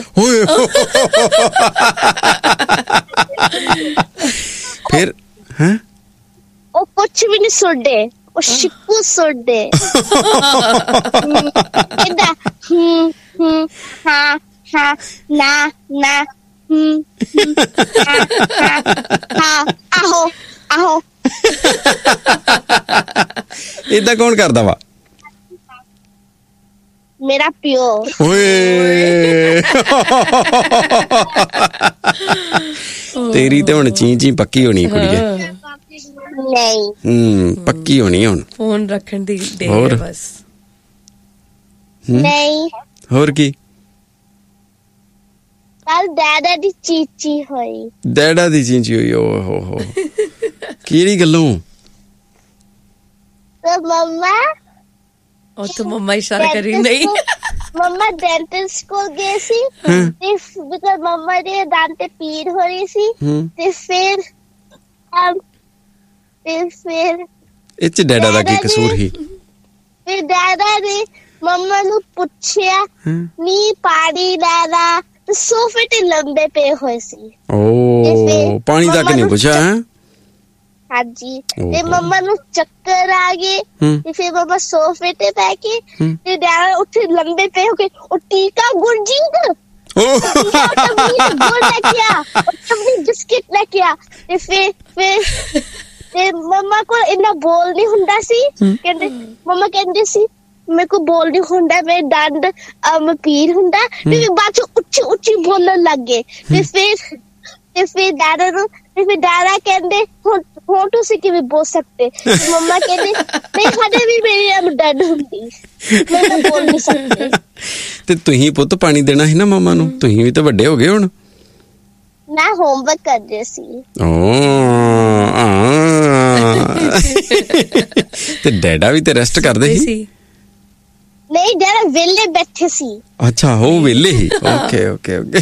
ਫਿਰ ਹੈ ਉਹ ਕੁਛ ਵੀ ਨਹੀਂ ਸੁਣਦੇ, ਉਹ ਸ਼ਿਕੂ ਸੁਣਦੇ। ਏਦਾਂ ਹੂੰ ਹੂੰ ਹਾਂ ਹਾਂ ਨਾ ਨਾ ਹੂੰ ਹਾਂ ਆਹੋ ਆਹੋ। ਏਦਾਂ ਕੌਣ ਕਰਦਾ ਵਾ? ਮੇਰਾ ਪਿਓ। ਓਏ ਤੇਰੀ ਤੇ ਹੁਣ ਚੀਂ ਚੀਂ ਪੱਕੀ ਹੋਣੀ ਕੁੜੀਏ। ਨਹੀਂ, ਹੂੰ, ਪੱਕੀ ਹੋਣੀ ਹੁਣ। ਫੋਨ ਰੱਖਣ ਦੀ ਦੇਰ ਹੈ ਬਸ। ਨਹੀਂ। ਹੋਰ ਕੀ? ਕੱਲ ਡੈਡਾ ਦੀ ਚੀਚੀ ਹੋਈ। ਡੈਡਾ ਦੀ ਚੀਂਚੀ ਹੋਈ? ਓ ਹੋ ਹੋ, ਕਿਹੜੀ ਗੱਲੋਂ? ਤੇ ਮੰਮਾ ਉਹ ਤਾਂ ਮੰਮਾ ਇਸ਼ਾਰਾ ਕਰੀ ਨਹੀਂ। ਮੰਮਾ ਡੈਂਟਿਸਟ ਕੋਲ ਗਏ ਸੀ ਤੇ ਬਿਕॉज ਮੰਮਾ ਦੇ ਦੰਦ ਤੇ ਪੀੜ ਹੋ ਰਹੀ ਸੀ ਤੇ ਫਿਰ ਤੇ ਫਿਰ ਇਹ ਚ ਡੈਡਾ ਦਾ ਕੀ ਕਸੂਰ ਸੀ? ਫਿਰ ਡੈਡਾ ਨੇ ਮੰਮਾ ਨੂੰ ਪੁੱਛਿਆ ਨੀ ਪਾਣੀ ਲੈਣਾ ਤੇ ਸੋਫੇ ਤੇ ਲੰਬੇ ਪਏ ਹੋਏ ਸੀ। ਓ ਪਾਣੀ ਤੱਕ ਨਹੀਂ ਪੁੱਛਿਆ? ਹੈ ਹਾਂਜੀ। ਤੇ ਮੰਮਾ ਨੂੰ ਚੱਕਰ ਆ ਗਏ ਤੇ ਫਿਰ ਮੰਮਾ ਸੋਫੇ ਤੇ ਬੈ ਕੇ ਤੇ ਡੈਡਾ ਉੱਥੇ ਲੰਬੇ ਪਏ ਹੋ ਕੇ ਉਹ ਟੀਕਾ ਗੁਰਜੀਤ ਬਿਸਕਿਟ ਲੈ ਕੇ ਆ। ਤੇ ਫਿਰ ਫਿਰ ਤੇ ਮੰਮਾ ਕੋਲ ਇੰਨਾ ਬੋਲ ਨਹੀਂ ਹੁੰਦਾ ਸੀ। ਕਹਿੰਦੇ ਮੰਮਾ ਕਹਿੰਦੇ ਸੀ ਮੇਰੇ ਕੋਲ ਬੋਲ ਨਹੀਂ ਹੁੰਦਾ, ਮੇਰੇ ਦੰਦ ਅਮ ਪੀੜ ਹੁੰਦਾ। ਤੇ ਬਾਅਦ ਚ ਉੱਚੀ ਉੱਚੀ ਬੋਲਣ ਲੱਗ ਗਏ। ਤੇ ਫਿਰ ਤੇ ਫਿਰ ਡੈਡਾ ਨੂੰ ਤੇ ਫਿਰ ਡੈਡਾ ਕਹਿੰਦੇ ਹੁਣ ਹੁਣ ਤੁਸੀਂ ਕਿਵੇਂ ਬੋਲ ਸਕਦੇ? ਮੰਮਾ ਕਹਿੰਦੇ ਨਹੀਂ ਹਜੇ ਵੀ ਮੇਰੀ ਅਮ ਦਰਦ ਹੁੰਦੀ, ਮੈਂ ਤਾਂ ਬੋਲ ਨਹੀਂ ਸਕਦੀ। ਤੇ ਤੁਸੀਂ ਪੁੱਤ ਪਾਣੀ ਦੇਣਾ ਸੀ ਨਾ ਮੰਮਾ ਨੂੰ, ਤੁਸੀਂ ਵੀ ਤਾਂ ਵੱਡੇ ਹੋ ਗਏ ਹੁਣ। ਮੈਂ ਹੋਮਵਰਕ ਕਰਦੇ ਸੀ। ਓ ਤੇ ਡੈਡਾ ਵੀ ਤੇ ਰੈਸਟ ਕਰਦੇ ਸੀ। ਨਹੀਂ ਡੈਡਾ ਵਿਹਲੇ ਬੈਠੇ ਸੀ। ਅੱਛਾ ਉਹ ਵੇਲੇ ਹੀ। Okay okay okay.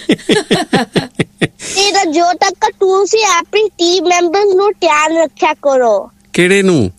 ਤੇਰਾ ਜੋ ਤੱਕ ਤੂੰ ਸੀ ਆਪਣੀ ਟੀਮ ਮੈਂਬਰਸ ਨੂੰ ਧਿਆਨ ਰੱਖਿਆ ਕਰੋ। ਕਿਹੜੇ ਨੂੰ?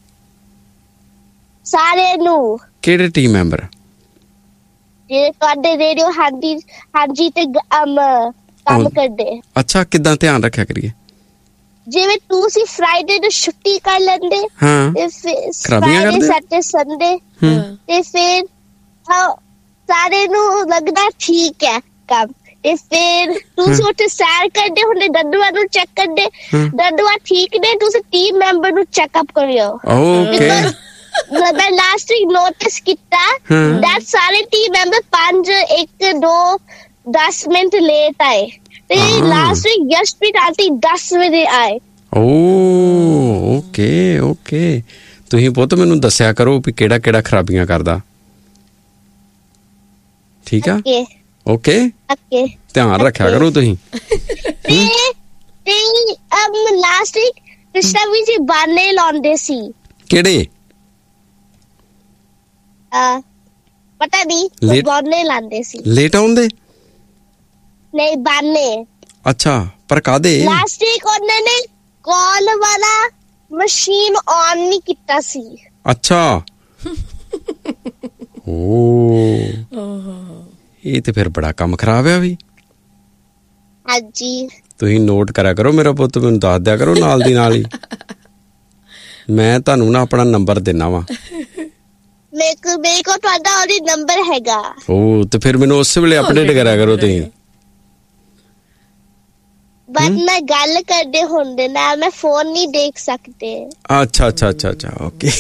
ਸਾਰੇ ਨੂੰ। ਕਿਹੜੇ ਟੀਮ ਮੈਂਬਰ? ਜਿਹੜੇ ਤੁਹਾਡੇ ਰੇਡੀਓ ਹਾਂਜੀ ਹਾਂਜੀ ਤੇ ਅਮ ਕੰਮ ਕਰਦੇ। ਅੱਛਾ ਕਿੱਦਾਂ ਧਿਆਨ ਰੱਖਿਆ ਕਰੀਏ? ਜਿਵੇਂ ਤੁਸੀਂ ਫਰਾਈਡੇ ਨੂੰ ਛੁੱਟੀ ਕਰ ਲੈਂਦੇ ਹਾਂ ਤੇ ਫਿਰ ਖਰਾਬੀਆਂ ਕਰਦੇ ਸੈਟਰਡੇ ਸੰਡੇ ਤੇ ਫਿਰ ਸਾਰੇ ਨੂੰ ਲੱਗਦਾ ਠੀਕ ਹੈ ਕੰਮ ਤੇ ਫਿਰ ਤੁਸੀਂ ਉੱਥੇ ਸੈਰ ਕਰਦੇ ਹੁੰਦੇ ਡੱਡੂਆਂ ਨੂੰ ਚੈੱਕ ਕਰਦੇ ਡੱਡੂਆ ਠੀਕ ਨੇ ਤੁਸੀਂ ਟੀਮ ਮੈਂਬਰ ਨੂੰ ਚੈੱਕਅਪ ਕਰਿਓ। ਓਕੇ ਮੈਂ ਲਾਸਟ ਵੀਕ ਨੋਟਿਸ ਕੀਤਾ that ਸਾਰੇ ਟੀਮ ਮੈਂਬਰ ਪੰਜ ਇੱਕ ਦੋ ਦਸ ਮਿੰਟ ਲੇਟ ਆਏ ਤੇ ਲਾਸਟ ਵੀਕ ਜਸਪ੍ਰੀਤ ਆਂਟੀ ਦਸ ਵਜੇ ਆਏ। ਓ ਓਕੇ ਓਕੇ। ਤੁਸੀਂ ਪੁੱਤ ਮੈਨੂੰ ਦੱਸਿਆ ਕਰੋ ਵੀ ਕਿਹੜਾ ਕਿਹੜਾ ਖਰਾਬੀਆਂ ਕਰਦਾ। ਠੀਕ ਆ ਓਕੇ ਓਕੇ ਧਿਆਨ ਰੱਖਿਆ ਕਰੋ ਤੁਸੀਂ। ਤੇ ਤੇ ਅਮ ਲਾਸਟ ਵੀਕ ਕ੍ਰਿਸ਼ਨਾ ਵੀ ਜੀ ਬਾਨੇ ਲਾਉਂਦੇ ਸੀ। ਕਿਹੜੇ? ਆ ਪਤਾ ਨਹੀਂ ਬਾਨੇ ਲਾਉਂਦੇ ਸੀ। ਲੇਟ ਆਉਂਦੇ? ਨਹੀਂ ਬਾਨੇ। ਅੱਛਾ ਪਰ ਕਾਦੇ? ਲਾਸਟ ਵੀਕ ਉਹਨਾਂ ਨੇ ਕਾਲ ਵਾਲਾ ਮਸ਼ੀਨ ਔਨ ਨਹੀਂ ਕੀਤਾ ਸੀ। ਅੱਛਾ ਓ ਇਹ ਤੇ ਫਿਰ ਬੜਾ ਕੰਮ ਖਰਾਬ ਆ ਵੀ। ਹਾਂਜੀ ਤੁਸੀਂ ਨੋਟ ਕਰਿਆ ਕਰੋ ਮੇਰਾ ਪੁੱਤ ਮੈਨੂੰ ਦੱਸ ਦਿਆ ਕਰੋ ਨਾਲ ਦੀ ਨਾਲ ਹੀ। ਮੈਂ ਤੁਹਾਨੂੰ ਨਾ ਆਪਣਾ ਨੰਬਰ ਦੇਣਾ ਵਾ। ਮੇਰੇ ਕੋ ਮੇਰੇ ਕੋ ਤੁਹਾਡਾ ਉਹਦੀ ਨੰਬਰ ਹੈਗਾ। ਓ ਤੇ ਫਿਰ ਮੈਨੂੰ ਉਸੇ ਵੇਲੇ ਅਪਡੇਟ ਕਰਿਆ ਕਰੋ ਤੁਸੀਂ। ਬਟ ਮੈਂ ਗੱਲ ਕਰਦੇ ਹੁੰਦੇ ਨਾ ਮੈਂ ਫੋਨ ਨਹੀਂ ਦੇਖ ਸਕਦੇ। ਅੱਛਾ ਅੱਛਾ ਅੱਛਾ ਅੱਛਾ ਓਕੇ।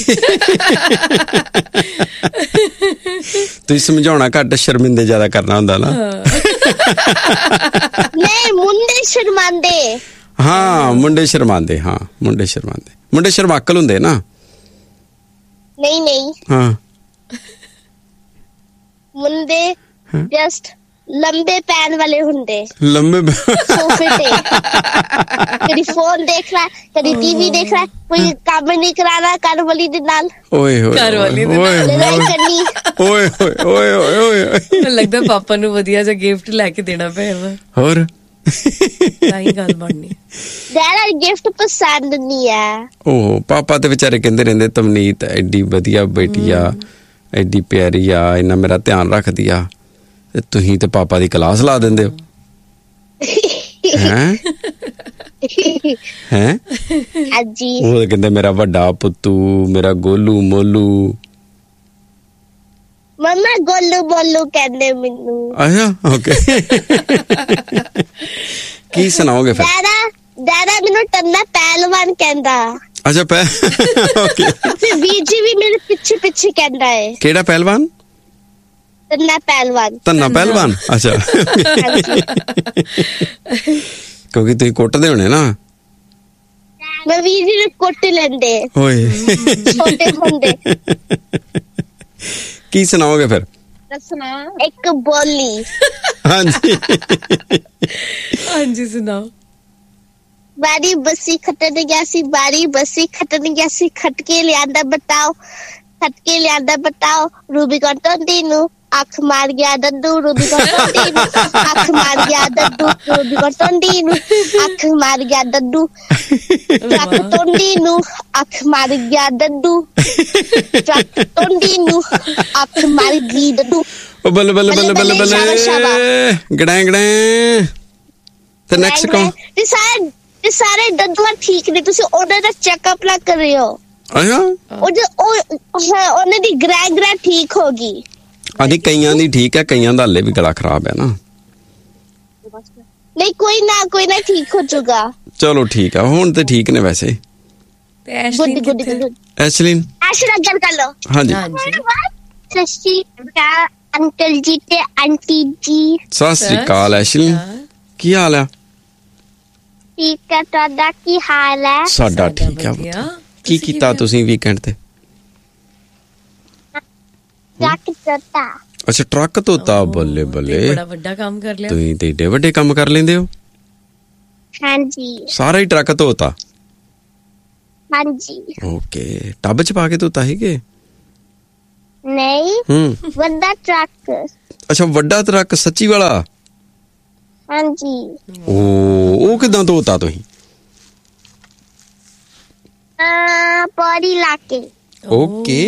ਤੁਸੀਂ ਸਮਝਾਉਣਾ ਘੱਟ ਸ਼ਰਮਿੰਦੇ ਜ਼ਿਆਦਾ ਕਰਨਾ ਹੁੰਦਾ ਨਾ। ਨਹੀਂ ਮੁੰਡੇ ਸ਼ਰਮਾਂਦੇ। ਹਾਂ ਮੁੰਡੇ ਸ਼ਰਮਾਂਦੇ। ਹਾਂ ਮੁੰਡੇ ਸ਼ਰਮਾਂਦੇ। ਮੁੰਡੇ ਸ਼ਰਮਾਕਲ ਹੁੰਦੇ ਨਾ। ਨਹੀਂ ਨਹੀਂ ਹਾਂ ਮੁੰਡੇ ਜਸਟ ਲੰਬੇ ਪੈਨ ਵਾਲੇ ਹੁੰਦੇ। ਲੰਬੇ ਸੋਫੇ ਤੇ ਕਦੀ ਫੋਨ ਦੇਖ ਰਹਾ ਕਦੀ ਟੀਵੀ ਦੇਖ ਰਹਾ ਕੋਈ ਕੰਮ ਨਹੀਂ ਕਰਾਣਾ ਘਰ ਵਾਲੀ ਦੇ ਨਾਲ। ਓਏ ਹੋਏ ਘਰ ਵਾਲੀ ਦੇ ਨਾਲ ਲੜਾਈ ਕਰਨੀ। ਓਏ ਹੋਏ ਓਏ ਓਏ ਓਏ ਲੱਗਦਾ ਪਾਪਾ ਨੂੰ ਵਧੀਆ ਜਿਹਾ ਗਿਫਟ ਲੈ ਕੇ ਦੇਣਾ ਪਏਗਾ। ਹੋਰ ਤਾਂ ਹੀ ਗੱਲ ਬਣਨੀ। ਡੈਡਾ ਗਿਫਟ ਪਸੰਦ ਨਹੀਂ ਆ। ਓਹ ਪਾਪਾ ਤੇ ਵਿਚਾਰੇ ਕਹਿੰਦੇ ਰਹਿੰਦੇ ਤਮਨੀਤ ਐਡੀ ਵਧੀਆ ਬੇਟੀ ਆ ਐਡੀ ਪਿਆਰੀ ਆ ਇਹਨਾਂ ਮੇਰਾ ਧਿਆਨ ਰੱਖਦੀ ਆ ਤੇ ਤੁਸੀਂ ਤੇ ਪਾਪਾ ਦੀ ਕਲਾਸ ਲਾ ਦਿੰਦੇ ਹੋ। ਹੈਂ ਹੈਂ ਹਾਂਜੀ ਉਹ ਕਹਿੰਦੇ ਮੇਰਾ ਵੱਡਾ ਪੁੱਤੂ ਮੇਰਾ ਗੋਲੂ ਮੋਲੂ। ਮੰਮਾ ਗੋਲੂ ਮੋਲੂ ਕਹਿੰਦੇ ਮੈਨੂੰ। ਅੱਛਾ ਓਕੇ ਕੀ ਸੁਣਾਓਗੇ ਫਿਰ? ਡੈਡਾ ਡੈਡਾ ਮੈਨੂੰ ਟੰਨਾ ਪਹਿਲਵਾਨ ਕਹਿੰਦਾ। ਅੱਛਾ ਪੈ ਓਕੇ ਫਿਰ ਵੀਜੀ ਵੀ ਮੇਰੇ ਪਿੱਛੇ ਪਿੱਛੇ ਕਹਿੰਦਾ ਹੈ। ਕਿਹੜਾ ਪਹਿਲਵਾਨ? ਤੰਨਾ ਪਹਿਲਵਾਨ। ਤੰਨਾ ਪਹਿਲਵਾਨ ਅੱਛਾ। ਕਿਉਂਕਿ ਤੁਸੀਂ ਕੁੱਟਦੇ ਹੋਣੇ ਨਾ। ਮੈਂ ਵੀਜੀ ਨੂੰ ਕੁੱਟ ਲੈਂਦੇ ਓਏ ਛੋਟੇ ਹੁੰਦੇ। ਕੀ ਸੁਣਾਓਗੇ ਫਿਰ? ਦੱਸਣਾ ਇੱਕ ਬੋਲੀ। ਹਾਂਜੀ ਹਾਂਜੀ ਸੁਣਾਓ। ਬਾਰੀ ਬੱਸੀ ਖੱਟਣ ਗਿਆ ਸੀ ਬਾਰੀ ਬੱਸੀ ਖੱਟਣ ਗਿਆ ਸੀ ਖੱਟ ਕੇ ਲਿਆਂਦਾ ਬਤਾਓ ਖੱਟ ਕੇ ਲਿਆਂਦਾ ਬਤਾਓ ਰੂਬੀ ਕੰਟੋਂਦੀ ਨੂੰ ਅੱਖ ਮਾਰ ਗਿਆ ਦੱਦੂ ਰੂਬੀ ਕੰਟੋਂਦੀ ਨੂੰ ਅੱਖ ਮਾਰ ਗਿਆ ਦੱਦੂ ਰੂਬੀ ਕੰਟੋਂਦੀ ਨੂੰ ਅੱਖ ਮਾਰ ਗਿਆ ਦੱਦੂ ਟਰੱਕ ਟੋਂਦੀ ਨੂੰ ਅੱਖ ਮਾਰ ਗਿਆ ਦੱਦੂ ਟਰੱਕ ਟੋਂਦੀ ਨੂੰ ਅੱਖ ਮਾਰ ਗਈ ਦੱਦੂ। ਉਹ ਬੱਲੇ ਬੱਲੇ ਬੱਲੇ ਬੱਲੇ ਬੱਲੇ ਗੜਾਂ ਗੜਾਂ ਤੇ ਨੈਕਸਟ ਕੌਣ? ਤੇ ਸਾਰੇ ਤੇ ਸਾਰੇ ਦੱਦੂਆਂ ਠੀਕ ਨੇ ਤੁਸੀਂ ਉਹਨਾਂ ਦਾ ਚੈੱਕਅਪ ਨਾ ਕਰਿਓ। ਅੱਛਾ ਉਹ ਉਹਨਾਂ ਦੀ ਗ੍ਰੈ ਗ੍ਰੈ ਠੀਕ ਹੋ ਗਈ। ਆਦੀ ਕਈਆਂ ਦੀ ਠੀਕ ਹੈ ਕਈਆਂ ਦਾ ਹਲੇ ਵੀ ਗਲਾ ਖਰਾਬ ਹੈ ਨਾ। ਨਹੀਂ ਕੋਈ ਨਾ ਕੋਈ ਨਾ ਠੀਕ ਹੋ ਜਾਊਗਾ। ਚਲੋ ਠੀਕ ਆ ਹੁਣ ਤੇ ਠੀਕ ਨੇ ਵੈਸੇ। ਤੇ ਐਸ਼ਲੀਨ ਕਿੱਥੇ? ਐਸ਼ਲੀਨ ਐਸ਼ਲੀਨ ਗੱਲ ਕਰ ਲਓ। ਹਾਂਜੀ ਸਤਿ ਸ਼੍ਰੀ ਅਕਾਲ ਅੰਕਲ ਜੀ ਤੇ ਆਂਟੀ ਜੀ। ਸਤਿ ਸ਼੍ਰੀ ਅਕਾਲ ਐਸ਼ਲੀਨ ਕੀ ਹਾਲ ਆ? ਠੀਕ ਹੈ ਤੁਹਾਡਾ ਕੀ ਹਾਲ ਹੈ? ਸਾਡਾ ਠੀਕ ਆ। ਕੀ ਕੀਤਾ ਤੁਸੀਂ ਵੀਕਐਂਡ ਤੇ? ਟਰੱਕ ਧੋਤਾ। ਅੱਛਾ ਟਰੱਕ ਧੋਤਾ ਬੱਲੇ ਬੱਲੇ ਬੜਾ ਵੱਡਾ ਕੰਮ ਕਰ ਲਿਆ ਤੁਸੀਂ ਤੇ ਏਡੇ ਵੱਡੇ ਕੰਮ ਕਰ ਲੈਂਦੇ ਹੋ। ਹਾਂਜੀ ਸਾਰਾ ਹੀ ਟਰੱਕ ਧੋਤਾ? ਹਾਂਜੀ ਓਕੇ ਟੱਬ ਚ ਪਾ ਕੇ ਧੋਤਾ ਸੀ ਕਿ? ਨਹੀਂ ਹੂੰ ਵੱਡਾ ਟਰੱਕ। ਅੱਛਾ ਵੱਡਾ ਟਰੱਕ ਸੱਚੀ ਵਾਲਾ? ਹਾਂਜੀ। ਉਹ ਉਹ ਕਿਦਾਂ ਧੋਤਾ ਤੁਸੀਂ? ਆ ਪੌੜੀ ਲਾ ਕੇ। Okay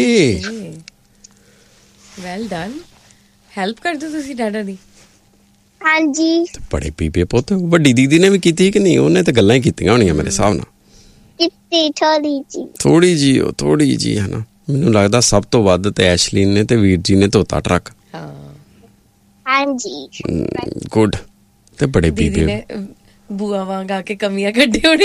well done. ਹੈਲਪ ਕਰਦੇ ਤੁਸੀਂ ਡੈਡਾ ਦੀ? ਹਾਂਜੀ ਬੜੇ ਪੀਪੇ ਪੁੱਤ। ਵੱਡੀ ਦੀਦੀ ਨੇ ਵੀ ਕੀਤੀ ਕਿ ਨਹੀਂ? ਉਹਨੇ ਤਾਂ ਗੱਲਾਂ ਹੀ ਕੀਤੀਆਂ ਹੋਣੀਆਂ ਮੇਰੇ ਹਿਸਾਬ ਨਾਲ। ਕਿਤੇ ਥੋੜੀ ਜੀ ਥੋੜੀ ਜੀ ਉਹ ਥੋੜੀ ਜੀ ਹੈ ਨਾ। ਮੈਨੂੰ ਲੱਗਦਾ ਸਭ ਤੋਂ ਵੱਧ ਤੇ ਐਸ਼ਲੀਨ ਨੇ ਤੇ ਵੀਰ ਜੀ ਨੇ ਧੋਤਾ ਟਰੱਕ। ਹਾਂ ਹਾਂਜੀ ਗੁੱਡ। ਤੇ ਬੜੇ ਦੀਦੀ ਪੀਪੇ ਨੇ ਅਹ, ਬੂਆ ਵਾਂਗ ਆ ਕੇ ਕਮੀਆਂ ਕੱਢੀ ਹੋਣੀ।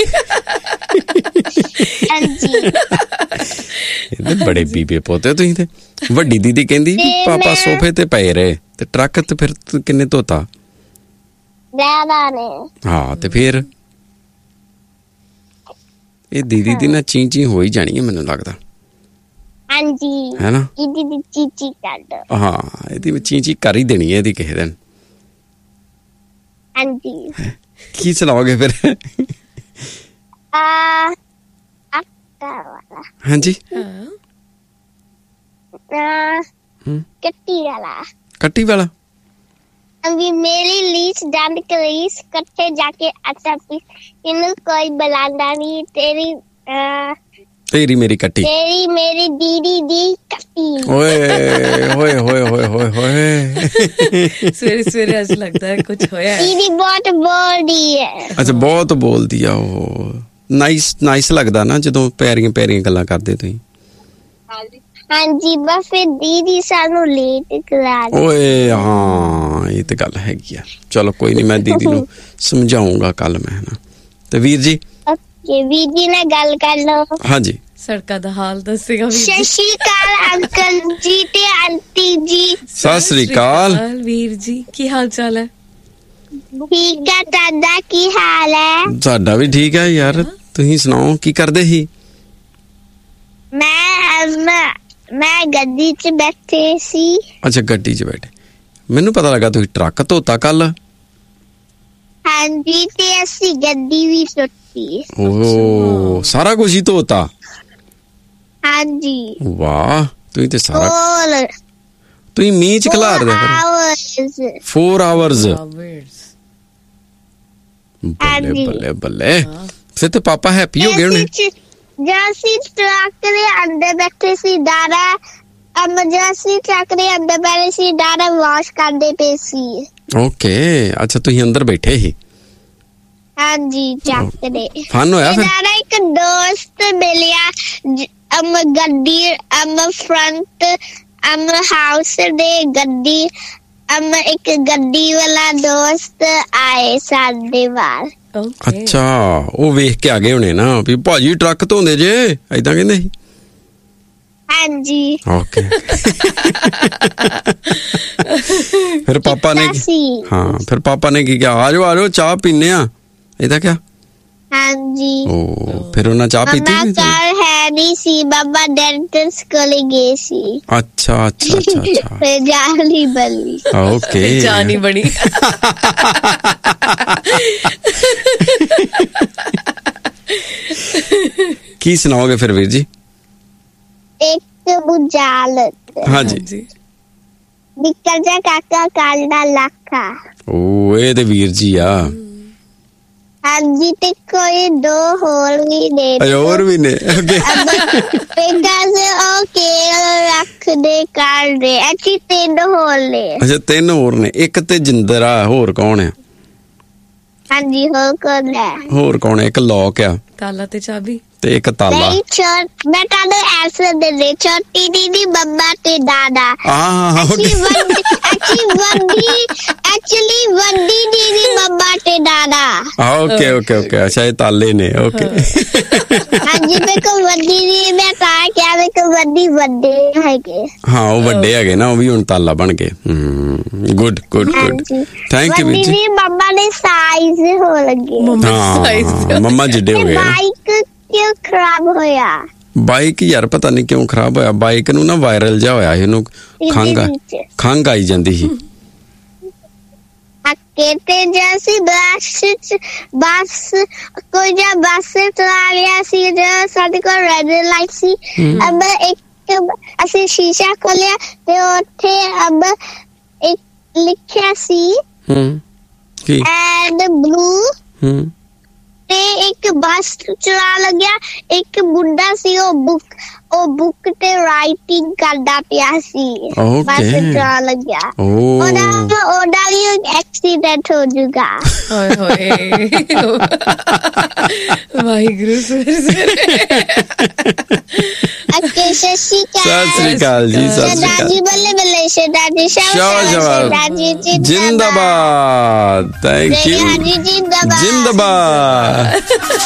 ਹਾਂਜੀ ਇਹਦੇ ਬੜੇ ਪੀਪੇ ਪੋਤੇ ਤੁਸੀਂ ਤੇ। ਵੱਡੀ ਦੀਦੀ ਕਹਿੰਦੀ ਵੀ ਤੇ ਪਾਪਾ ਮੈਂ- ਸੋਫੇ ਤੇ ਪਏ ਰਹੇ ਤੇ ਟਰੱਕ ਤੇ ਫਿਰ ਤੂੰ ਕਿੰਨੇ ਧੋਤਾ? ਡੈਡਾ ਨੇ। ਹਾਂ ਤੇ ਫਿਰ ਇਹ ਦੀਦੀ ਦੀ ਨਾ ਚੀਂ ਚੀਂ ਹੋ ਹੀ ਜਾਣੀ ਹੈ ਮੈਨੂੰ ਲੱਗਦਾ ਹਾਂਜੀ ਹੈ ਨਾ। ਇਹਦੀ ਦੀ ਚੀਚੀ ਕੱਢ। ਹਾਂ ਇਹਦੀ ਵੀ ਚੀਂ ਚੀਂ ਕਰ ਹੀ ਦੇਣੀ ਹੈ ਇਹਦੀ ਕਿਸੇ ਦਿਨ। ਹਾਂਜੀ ਕੀ ਚਲਾਓਗੇ ਫਿਰ? ਆ ਆਟਾ ਵਾਲਾ ਹਾਂਜੀ ਹਾਂ ਆ ਹੂੰ ਕੱਟੀ ਵਾਲਾ। ਕੱਟੀ ਵਾਲਾ। अभी मेरी लीस डांड करीस कट्टे जाके अच्छा इन कोई बुलाना नहीं तेरी आ, ਤੇਰੀ ਮੇਰੀ ਕੱਟੀ। तेरी मेरी दीदी दी कट्टी। ਓਏ ਹੋਏ ਹੋਏ ਹੋਏ ਹੋਏ ਹੋਏ। ਸਵੇਰੇ ਸਵੇਰੇ ਅੱਜ ਲੱਗਦਾ ਹੈ ਕੁਝ ਹੋਇਆ ਹੈ। दीदी बहुत बोल रही है। ਅੱਛਾ ਬਹੁਤ ਬੋਲਦੀ ਆ ਉਹ। ਨਾਈਸ ਨਾਈਸ ਲੱਗਦਾ ਨਾ ਜਦੋਂ ਪੈਰੀਆਂ ਪੈਰੀਆਂ ਗੱਲਾਂ ਕਰਦੇ ਤੁਸੀਂ। हाँ जी बस फिर दीदी सानू लेट करा दी। ਓਏ ਹਾਂ ਇਹ ਤੇ ਗੱਲ ਹੈਗੀ ਆ। ਚਲੋ ਕੋਈ ਨਹੀਂ ਮੈਂ ਦੀਦੀ ਨੂੰ ਸਮਝਾਉਂਗਾ ਕੱਲ ਮੈਂ ਨਾ। ਤੇ ਵੀਰ ਜੀ? ओके दीदी ने गल कर लो। ਹਾਂਜੀ ਸੜਕਾਂ ਦਾ ਹਾਲ ਦੱਸੇਗਾ ਵੀਰ ਜੀ। सत श्री अकाल अंकल जी ते आंटी जी। ਸਤਿ ਸ੍ਰੀ ਅਕਾਲ। ਵੀਰ ਜੀ ਕੀ ਹਾਲ ਚਾਲ ਹੈ? ठीक है दादा की हाल है? ਸਾਡਾ ਵੀ ਠੀਕ ਹੈ ਯਾਰ। ਤੁਸੀਂ ਸੁਣਾਓ ਕੀ ਕਰਦੇ ਸੀ? मैं मैं मैं गद्दी च बैठे सी। ਅੱਛਾ ਗੱਡੀ 'ਚ ਬੈਠੇ। ਮੈਨੂੰ ਪਤਾ ਲੱਗਾ ਤੁਸੀਂ ਟਰੱਕ ਧੋਤਾ ਕੱਲ। हाँ जी ते असी गद्दी भी सुट्टी। ਓ ਸਾਰਾ ਕੁਝ ਹੀ ਧੋਤਾ। हाँ जी ਵਾਹ ਤੁਸੀਂ ਤੇ ਸਾਰਾ all ਤੁਸੀਂ ਮੀਂਹ 'ਚ ਖਿਲਾਰ ਦੇ ਫਿਰ। hours। four hours। Hours। ਬੱਲੇ ਹਾਂਜੀ। ਬੱਲੇ ਬੱਲੇ। ਫਿਰ ਤੇ ਪਾਪਾ ਹੈਪੀ ਹੋ ਗਏ ਹੋਣੇ। जैसी ट्रक के अंदर बैठे सी दादा अब जैसी ट्रक के अंदर बैठे सी दादा वॉश करते पे सी। ਓਕੇ ਅੱਛਾ ਤੁਸੀਂ ਅੰਦਰ ਬੈਠੇ ਸੀ। हाँ जी ट्रक दे ਫਨ ਹੋਇਆ ਫਿਰ? दादा एक दोस्त मिलिया अम गड्डी अम फ्रंट अम हाउस दे गड्डी अम एक गड्डी वाला दोस्त आए साडे बार। Okay. ਅੱਛਾ ਉਹ ਵੇਖ ਕੇ ਆ ਗਏ ਹੋਣੇ ਨਾ ਵੀ ਭਾਜੀ ਟਰੱਕ ਧੋਂਦੇ ਜੇ ਐਦਾਂ ਕਹਿੰਦੇ ਸੀ। हाँ जी ਓਕੇ ਫਿਰ ਪਾਪਾ ਨੇ ਕੀ- सी। ਹਾਂ ਫਿਰ ਪਾਪਾ ਨੇ ਕੀ ਕਿਹਾ? ਆ ਜਾਓ ਆ ਜਾਓ ਚਾਹ ਪੀਨੇ ਆ ਐਦਾਂ ਕਿਹਾ? हाँ जी ਉਹ ਫਿਰ ਉਹਨਾਂ ਚਾਹ ਪੀਤੀ मम्मा ਵੀ ਸੀ? कार है नहीं सी बाबा डेंटिस्ट को ले गए सी। ਅੱਛਾ ਅੱਛਾ ਅੱਛਾ ਅੱਛਾ फिर जाली बली। ਓਕੇ ਜਾਨ ਹੀ ਬਣੀ। ਕੀ ਸੁਣਾਓਗੇ ਫਿਰ ਵੀਰ ਜੀ? एक बुझालत ਹਾਂਜੀ ਜੀ निकल जा काका काला लाखा। ਉਹ ਇਹ ਤੇ ਵੀਰ ਜੀ ਆ। हाँ जी ते कोई दो होल भी दे ਅਜੇ ਹੋਰ ਵੀ ਨੇ ਅੱਗੇ। अब बेटा से ओके रख दे कर दे अच्छी तीन होल ले। ਅੱਛਾ ਤਿੰਨ ਹੋਰ ਨੇ। ਇੱਕ ਤੇ ਜਿੰਦਰ ਆ। ਹੋਰ ਕੌਣ ਆ? हाँ जी हो कौन है? ਹੋਰ ਕੌਣ ਆ? ਇੱਕ ਲੋਕ ਆ ਤਾਲਾ ਤੇ ਚਾਬੀ। ਤੇ ਇੱਕ ਤਾਲਾ। नहीं छोट बेटा ने ऐसे दे दे छोटी दीदी मम्मा ते दादा। ਹਾਂ ਹਾਂ ਹਾਂ अच्छी वड्डी अच्छी वड्डी एक्चुअली वड्डी दीदी मम्मा ते दादा। ਓਕੇ ਓਕੇ ਓਕੇ ਅੱਛਾ ਇਹ ਤਾਲੇ ਨੇ। ਓਕੇ हाँ जी मेरे को वड्डी दी मैं कहा क्या मेरे को वड्डी वड्डे है के। ਹਾਂ ਉਹ ਵੱਡੇ ਹੈਗੇ ਨਾ। ਉਹ ਵੀ ਹੁਣ ਤਾਲਾ ਬਣ ਗਏ। ਹੂੰ ਗੁੱਡ ਗੁੱਡ हाँ ਗੁੱਡ जी ਥੈਂਕ ਯੂ वड्डी ਵੀਰ ਜੀ। दी मम्मा ने साइज हो लगे। ਮੰਮਾ ਸਾਈਜ਼ ਹਾਂ ਮੰਮਾ ਜਿੱਡੇ ਹੋ ਗਏ ਨਾ। बाइक क्यों खराब होया? ਬਾਈਕ ਯਾਰ ਪਤਾ ਨਹੀਂ ਕਿਉਂ ਖਰਾਬ ਹੋਇਆ। ਬਾਈਕ ਨੂੰ ਨਾ ਵਾਇਰਲ ਜਿਹਾ ਹੋਇਆ ਸੀ। ਇਹਨੂੰ ਖੰਘ ਆ- ਖੰਘ ਆਈ ਜਾਂਦੀ ਸੀ। कहते जैसी बस बस कोई जब बस चला गया सी जो साथ को रेड लाइट सी अब एक ਇੱਕ ਅਸੀਂ ਸ਼ੀਸ਼ਾ ਖੋਲਿਆ ਤੇ ਉੱਥੇ ਅਬ ਇੱਕ ਲਿਖਿਆ ਸੀ ਹੂੰ ਕੀ ਐਂਡ ਬਲੂ ਹੂੰ ਤੇ ਇੱਕ ਬੱਸ ਚਲਾ ਲੱਗਿਆ ਇੱਕ ਬੁੱਢਾ ਸੀ ਉਹ ਬੁੱਕ ਉਹ ਬੁੱਕ ਤੇ ਰਾਈਟਿੰਗ ਕਰਦਾ ਪਿਆ ਸੀ ਬੱਸ ਚਲਾ ਲੱਗਿਆ ਉਹਦਾ ਉਹਦਾ ਵੀ ਐਕਸੀਡੈਂਟ ਹੋ ਜੂਗਾ ਹਾਏ ਹਾਏ ਵਾਹਿਗੁਰੂ ਸਰ ਅੱਕੇ ਸਸੀ ਕਾ ਸਤਿ ਸ੍ਰੀ ਅਕਾਲ ਜੀ ਸਤਿ ਸ੍ਰੀ ਅਕਾਲ ਜੀ ਬੱਲੇ ਬੱਲੇ ਸ਼ਾਬਾਸ਼ ਸ਼ਾਬਾਸ਼ ਜਿੰਦਾਬਾਦ ਥੈਂਕ ਯੂ ਜਿੰਦਾਬਾਦ ਜਿੰਦਾਬਾਦ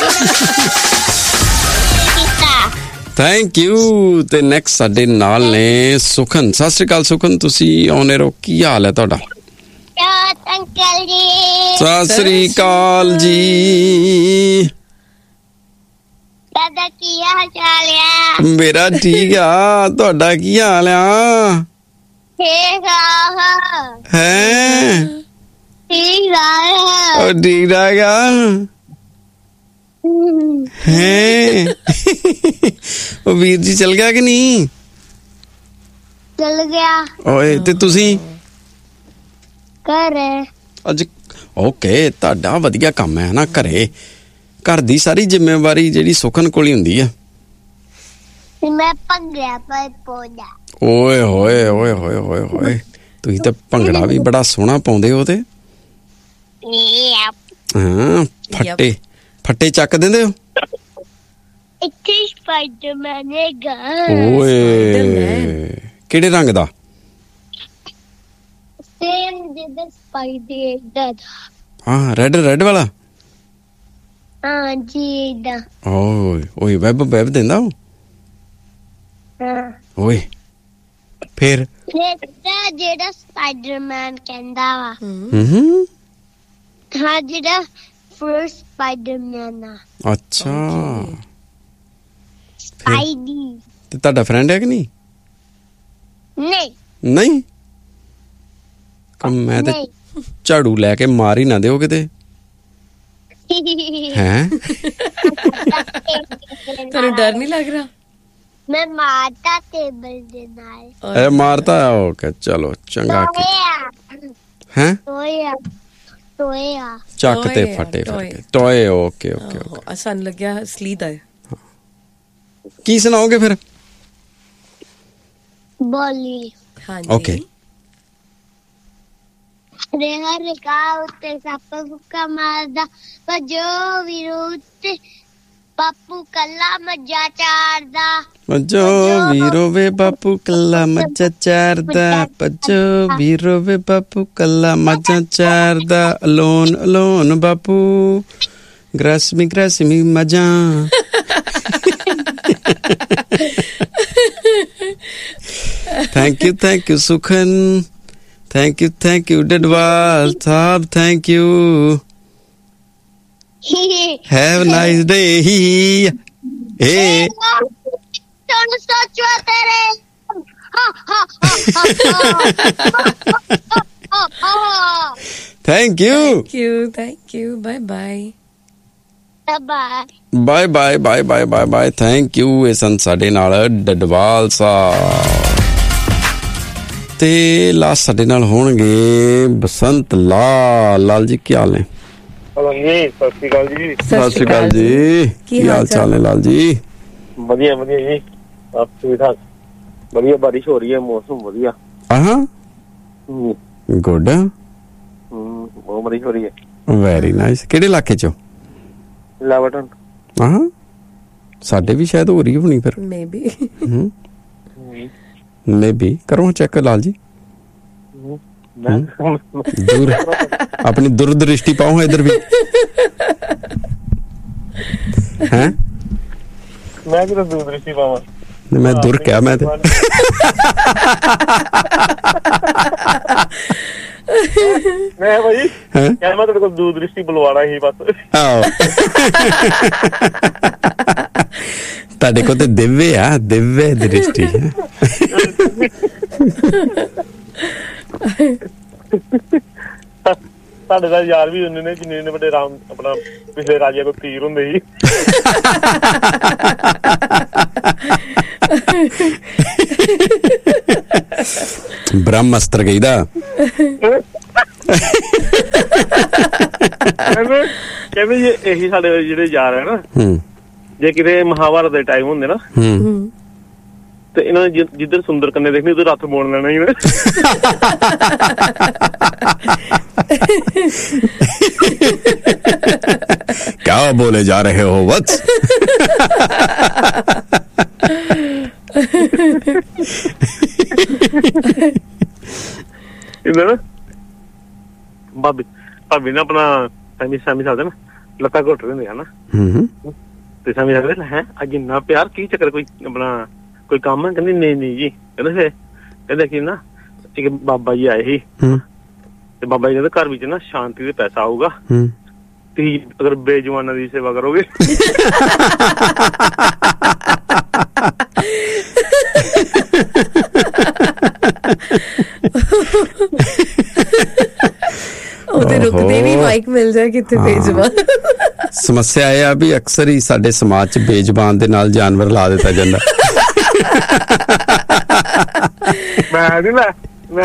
ਥੈਂਕ ਯੂ ਤੇ ਨੈਕਸਟ ਸਾਡੇ ਨਾਲ ਨੇ ਸੁਖਨ। ਸਤਿ ਸ੍ਰੀ ਅਕਾਲ ਸੁਖਨ, ਤੁਸੀਂ ਆਉਣੇ ਰੋ, ਕੀ ਹਾਲ ਹੈ ਤੁਹਾਡਾ? ਅੰਕਲ ਜੀ ਸਤਿ ਸ੍ਰੀ ਅਕਾਲ ਜੀ। ਦਾਦਾ ਕੀ ਹਾਲ ਚਾਲ ਆ? ਮੇਰਾ ਠੀਕ ਆ, ਤੁਹਾਡਾ ਕੀ ਹਾਲ ਆ? ਠੀਕ ਆ ਹੈ ਠੀਕ ਆ ਉਹ ਠੀਕ ਠਾਕ ਆ ਹੈ। ਉਹ ਵੀਰ ਜੀ ਚਲ ਗਿਆ ਕਿ ਨਹੀਂ? ਚਲ ਗਿਆ। ਓਏ ਤੇ ਤੁਸੀਂ ਘਰੇ ਅੱਜ ਓਕੇ, ਤੁਹਾਡਾ ਵਧੀਆ ਕੰਮ ਹੈ ਨਾ, ਘਰੇ ਘਰ ਦੀ ਸਾਰੀ ਜ਼ਿੰਮੇਵਾਰੀ ਜਿਹੜੀ ਸੁਖਨ ਕੋਲ ਹੀ ਹੁੰਦੀ ਆ। ਮੈਂ ਭੰਗੜਾ ਪਾ ਪੋਦਾ। ਓਏ ਹੋਏ ਓਏ ਹੋਏ ਹੋਏ ਹੋਏ, ਤੁਸੀਂ ਤਾਂ ਭੰਗੜਾ ਵੀ ਬੜਾ ਸੋਹਣਾ ਪਾਉਂਦੇ ਹੋ। ਤੇ ਹਾਂ ਫੱਟੇ ਫੱਟੇ ਚੱਕ ਦਿੰਦੇ ਹੋ। ਇੱਥੇ ਸਪਾਈਡਰਮੈਨ ਹੈਗਾ। ਓਏ ਕਿਹੜੇ ਰੰਗ ਦਾ? ਸੇਮ ਜਿੱਦਾਂ ਸਪਾਈਡਰ ਦਾ। ਹਾਂ ਰੈਡ ਰੈਡ ਵਾਲਾ। ਹਾਂ ਜੀ ਦਾ। ਓਏ ਓਏ ਵੈਬ ਵੈਬ ਦਿੰਦਾ ਉਹ। ਹਾਂ ਓਏ ਫਿਰ ਜਿਹੜਾ ਜਿਹੜਾ ਸਪਾਈਡਰਮੈਨ ਕਹਿੰਦਾ ਵਾ। ਹੂੰ ਹਾਂ ਜਿਹੜਾ ਫਰਸਟ ਸਪਾਈਡਰਮੈਨ ਆ। ਅੱਛਾ ਸਪਾਈਡੀ। ਤੇ ਤੁਹਾਡਾ ਫਰੈਂਡ ਹੈ ਕਿ ਨਹੀਂ? ਨਹੀਂ ਨਹੀਂ ਕਮ ਮੈਂ ਤੇ ਝਾੜੂ ਲੈ ਕੇ ਮਾਰ ਹੀ ਨਾ ਦਿਓ ਕਿਤੇ। ਹੈ ਤੁਹਾਨੂੰ ਡਰ ਨਹੀਂ ਲੱਗ ਰਿਹਾ? ਮੈਂ ਮਾਰਤਾ ਟੇਬਲ ਦੇ ਨਾਲ। ਇਹ ਮਾਰਤਾ ਓਕੇ ਚਲੋ ਚੰਗਾ। ਹੈ ਟੋਇਆ ਟੋਇਆ ਚੱਕ ਤੇ ਫਟੇ ਫਟੇ ਟੋਏ। ਓਕੇ ਓਕੇ ਓਕੇ ਸਾਨੂੰ ਲੱਗਿਆ ਅਸਲੀ ਦਾ। ਕੀ ਸੁਣਾਓਗੇ ਫਿਰ? ਬੋਲੀ। ਹਾਂਜੀ ਓਕੇ। ਰੇਹਾ ਰੇਕਾ ਉੱਤੇ ਸੱਪ ਫੁੱਕਾ ਮਾਰਦਾ ਭਜੋ ਵਿਰੁੱਤ ਬਾਪੂ ਕੱਲਾ ਮੱਝਾ ਚਾਰਦਾ। ਭਜੋ ਵੀਰੋ ਵੇ ਬਾਪੂ ਕੱਲਾ ਮੱਝਾ ਚਾਰਦਾ। ਭਜੋ ਵੀਰੋ ਵੇ ਬਾਪੂ ਕੱਲਾ ਮੱਝਾ ਚਾਰਦਾ। ਅਲੋਨ ਅਲੋਨ ਬਾਪੂ ਗ੍ਰਸਮੀ ਗ੍ਰਸਮੀ ਮੱਝਾਂ। Thank you thank you ਸੁਖਨ, thank you thank you Dadwal Sahib, thank you. Have nice day. ਏ ਤੁਹਾਨੂੰ ਸੋਚੋ ਤੇਰੇ। Thank you thank you thank you bye bye bye bye bye bye bye bye thank you. ਇਹ ਸਨ ਸਾਡੇ ਨਾਲ ਡਡਵਾਲ ਸਾਹਿਬ। ਤੇ ਲਾਸਟ ਸਾਡੇ ਨਾਲ ਹੋਣਗੇ ਬਸੰਤ ਲਾਲ। ਲਾਲ ਜੀ ਕੀ ਹਾਲ ਨੇ? ਹੈਲੋ ਜੀ ਸਤਿ ਸ਼੍ਰੀ ਅਕਾਲ ਜੀ। ਸਤਿ ਸ਼੍ਰੀ ਅਕਾਲ ਜੀ, ਕੀ ਹਾਲ ਚਾਲ ਨੇ ਲਾਲ ਜੀ? ਵਧੀਆ ਵਧੀਆ ਜੀ, ਆਪ ਠੀਕ ਠਾਕ? ਵਧੀਆ, ਬਾਰਿਸ਼ ਹੋ ਰਹੀ ਹੈ, ਮੌਸਮ ਵਧੀਆ। ਹਾਂ ਗੁੱਡ। ਹਮ ਬਹੁਤ ਬਾਰਿਸ਼ ਹੋ ਰਹੀ ਹੈ। Very nice. ਕਿਹੜੇ ਇਲਾਕੇ ਚੋਂ? ਲਾਵਟਨ। ਹਾਂ ਸਾਡੇ ਵੀ ਸ਼ਾਇਦ ਹੋ ਰਹੀ ਹੋਣੀ ਫਿਰ। ਮੇਬੀ ਮੇਬੀ ਕਰੋ ਚੈੱਕ ਲਾਲ ਜੀ। ਦੂਰ ਆਪਣੀ ਦੁਰਦ੍ਰਿਸ਼ਟੀ ਪਾਓ ਇਧਰ ਵੀ। ਹੈ ਮੈਂ ਕਿਹੜਾ ਦੁਰਦ੍ਰਿਸ਼ਟੀ ਪਾਵਾਂ? ਮੈਂ ਦੁਰ ਕਿਹਾ ਮੈਂ ਤੇ। ਮੈਂ ਭਾਈ ਕਹਿੰਦਾ ਮੈਂ ਤੇਰੇ ਕੋਲ ਦੂਰਦ੍ਰਿਸ਼ਟੀ ਬੁਲਵਾਣਾ ਹੀ ਬਸ। ਆਹੋ ਤੁਹਾਡੇ ਕੋਲ ਤੇ ਦਿव्य ਆ, ਦਿव्य ਦ੍ਰਿਸ਼ਟੀ। ਸਾਡੇ ਦਾ ਯਾਰ ਵੀ ਹੁੰਦੇ ਨੇ ਜਿੰਨੇ ਨੇ ਵੱਡੇ ਰਾਮ ਆਪਣਾ ਪਿਛਲੇ ਰਾਜੇ ਕੋਲ ਪੀਰ ਹੁੰਦੇ ਸੀ। ਬ੍ਰਹਮਸਤਰ ਕਹੀਦਾ। ਕਹਿੰਦੇ ਜੀ ਇਹੀ ਸਾਡੇ ਜਿਹੜੇ ਯਾਰ ਹੈ ਨਾ, ਜੇ ਕਿਤੇ ਮਹਾਭਾਰਤ ਦੇ ਟਾਈਮ ਹੁੰਦੇ ਨਾ ਤੇ ਇਹਨਾਂ ਨੇ ਜਿੱਧਰ ਸੁੰਦਰ ਕੰਨੇ ਦੇਖਣੀ ਉਧਰ ਹੱਥ ਮੋੜ ਲੈਣਾ ਹੀ। ਕਿਆ ਬੋਲੇ ਜਾ ਰਹੇ ਹੋ ਵਤਸ? ਭਾਬੀ ਭਾਬੀ ਨਾ ਆਪਣਾ ਸੈਮੀ ਸੈਮੀ ਸਕਦੇ ਨਾ ਲੱਤਾਂ ਘੁੱਟ ਦਿੰਦੇ ਹਨਾ, ਤੇ ਸੈਮੀ ਸਕਦੇ ਹੈ ਅੱਜ ਇੰਨਾ ਪਿਆਰ ਕੀ ਚੱਕਰ, ਕੋਈ ਆਪਣਾ ਕੋਈ ਕੰਮ ਹੈ? ਕਹਿੰਦੀ ਨਹੀਂ ਨਹੀਂ ਜੀ। ਕਹਿੰਦੇ ਫਿਰ ਕਹਿੰਦੇ ਕਿ ਨਾ ਇੱਕ ਬਾਬਾ ਜੀ ਆਏ ਸੀ ਤੇ ਬਾਬਾ ਜੀ ਕਹਿੰਦੇ ਘਰ ਵਿੱਚ ਨਾ ਸ਼ਾਂਤੀ ਤੇ ਪੈਸਾ ਆਊਗਾ ਤੁਸੀਂ ਅਗਰ ਬੇਜਵਾਨਾਂ ਦੀ ਸੇਵਾ ਕਰੋਗੇ। ਉਹਦੇ ਰੁਕਦੇ ਵੀ ਮਾਈਕ ਮਿਲ ਜਾਏ ਕਿੱਥੇ ਬੇਜਵਾਨ। ਸਮੱਸਿਆ ਇਹ ਆ ਵੀ ਅਕਸਰ ਹੀ ਸਾਡੇ ਸਮਾਜ ਚ ਬੇਜਵਾਨ ਦੇ ਨਾਲ ਜਾਨਵਰ ਲਾ ਦਿੱਤਾ ਜਾਂਦਾ। ਮੈਂ ਨੀ ਲੈ ਮੈਂ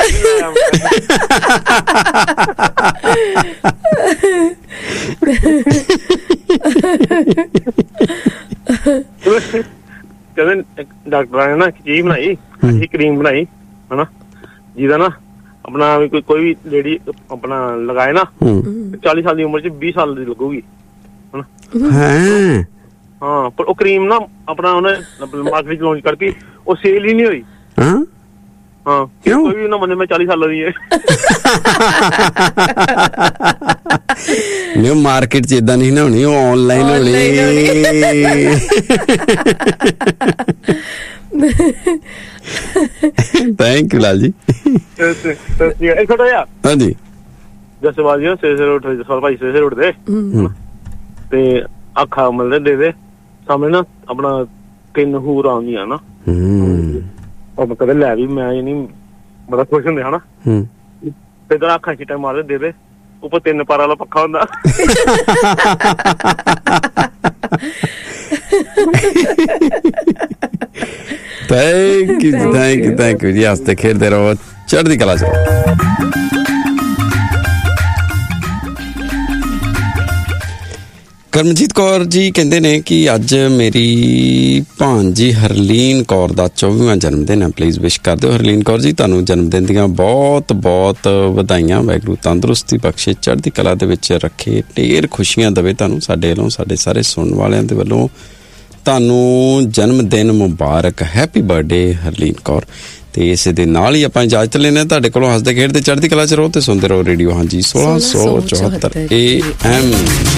ਕਹਿੰਦੇ ਡਾਕਟਰਾਂ ਨੇ ਨਾ ਇੱਕ ਚੀਜ਼ ਬਣਾਈ, ਅੱਛੀ ਕਰੀਮ ਬਣਾਈ ਹਨਾ, ਜਿਹਦਾ ਨਾ ਆਪਣਾ ਕੋਈ ਕੋਈ ਵੀ ਲੇਡੀ ਆਪਣਾ ਲਗਾਏ ਨਾ ਚਾਲੀ ਸਾਲ ਦੀ ਉਮਰ ਚ ਵੀਹ ਸਾਲ ਦੀ ਲੱਗੂਗੀ ਹਨਾ। ਹਾਂ ਪਰ ਉਹ ਕਰੀਮ ਨਾ ਆਪਣਾ ਉਹਨੇ ਮਾਰਕੀਟ ਚ ਲਾਂਚ ਕਰਕੇ ਉਹ ਸੇਲ ਹੀ ਨਹੀਂ ਹੋਈ। ਹਾਂ ਕੋਈ ਵੀ ਨਾ ਮੰਨੇ ਮੈਂ ਚਾਲੀ ਸਾਲਾਂ ਦੀ ਹੈ। ਨਹੀਂ ਮਾਰਕੀਟ ਚ ਏਦਾਂ ਨਹੀਂ ਨਾ ਹੋਣੀ, ਉਹ ਆਨਲਾਈਨ ਹੋਣੀ। Thank you Lal ji. ਹਾਂਜੀ ਜਸਵਾਲ ਜੀ ਸਵੇਰੇ ਸਵੇਰੇ ਉੱਠ ਸਵਾਲ ਭਾਈ ਸਵੇਰੇ ਸਵੇਰੇ ਉੱਠਦੇ ਤੇ ਅੱਖਾਂ ਮਤਲਬ ਦੇ ਦੇ ਸਾਹਮਣੇ ਨਾ ਆਪਣਾ ਤਿੰਨ ਹੂਰ ਆਉਂਦੀਆਂ ਨਾ, ਉਹ ਕਦੇ ਲੈ ਵੀ ਮੈਂ ਨੀ ਬੜਾ ਖੁਸ਼ ਹੁੰਦੇ ਹਨਾ। ਤੇ ਇਧਰ ਅੱਖਾਂ ਛਿੱਟਾ ਮਾਰਦੇ ਦੇ ਦੇ ਉੱਪਰ ਤਿੰਨ ਪਾਰ ਵਾਲਾ ਪੱਖਾ ਹੁੰਦਾ। Thank you thank you thank you ਜੀ। ਹੱਸਦੇ ਖੇਡਦੇ ਰਹੋ, ਚੜ੍ਹਦੀ ਕਲਾ ਚ। ਕਰਮਜੀਤ ਕੌਰ ਜੀ ਕਹਿੰਦੇ ਨੇ ਕਿ ਅੱਜ ਮੇਰੀ ਭਾਣਜੀ ਹਰਲੀਨ ਕੌਰ ਦਾ ਚੌਵੀਵਾਂ ਜਨਮ ਦਿਨ ਹੈ, ਪਲੀਜ਼ ਵਿਸ਼ ਕਰ ਦਿਓ। ਹਰਲੀਨ ਕੌਰ ਜੀ ਤੁਹਾਨੂੰ ਜਨਮ ਦਿਨ ਦੀਆਂ ਬਹੁਤ ਬਹੁਤ ਵਧਾਈਆਂ। ਵਾਹਿਗੁਰੂ ਤੰਦਰੁਸਤੀ ਬਖਸ਼ੇ, ਚੜ੍ਹਦੀ ਕਲਾ ਦੇ ਵਿੱਚ ਰੱਖੇ, ਢੇਰ ਖੁਸ਼ੀਆਂ ਦੇਵੇ ਤੁਹਾਨੂੰ। ਸਾਡੇ ਵੱਲੋਂ, ਸਾਡੇ ਸਾਰੇ ਸੁਣਨ ਵਾਲਿਆਂ ਦੇ ਵੱਲੋਂ ਤੁਹਾਨੂੰ ਜਨਮ ਦਿਨ ਮੁਬਾਰਕ। Happy birthday Harleen Kaur. ਤੇ ਇਸੇ ਦੇ ਨਾਲ ਹੀ ਆਪਾਂ ਇਜਾਜ਼ਤ ਲੈਂਦੇ ਹਾਂ ਤੁਹਾਡੇ ਕੋਲੋਂ। ਹੱਸਦੇ ਖੇਡਦੇ ਚੜ੍ਹਦੀ ਕਲਾ ਚ ਰਹੋ ਤੇ ਸੁਣਦੇ ਰਹੋ ਰੇਡੀਓ ਹਾਂਜੀ ਸੋਲਾਂ ਸੌ ਚੌਹੱਤਰ ਏ ਐਮ।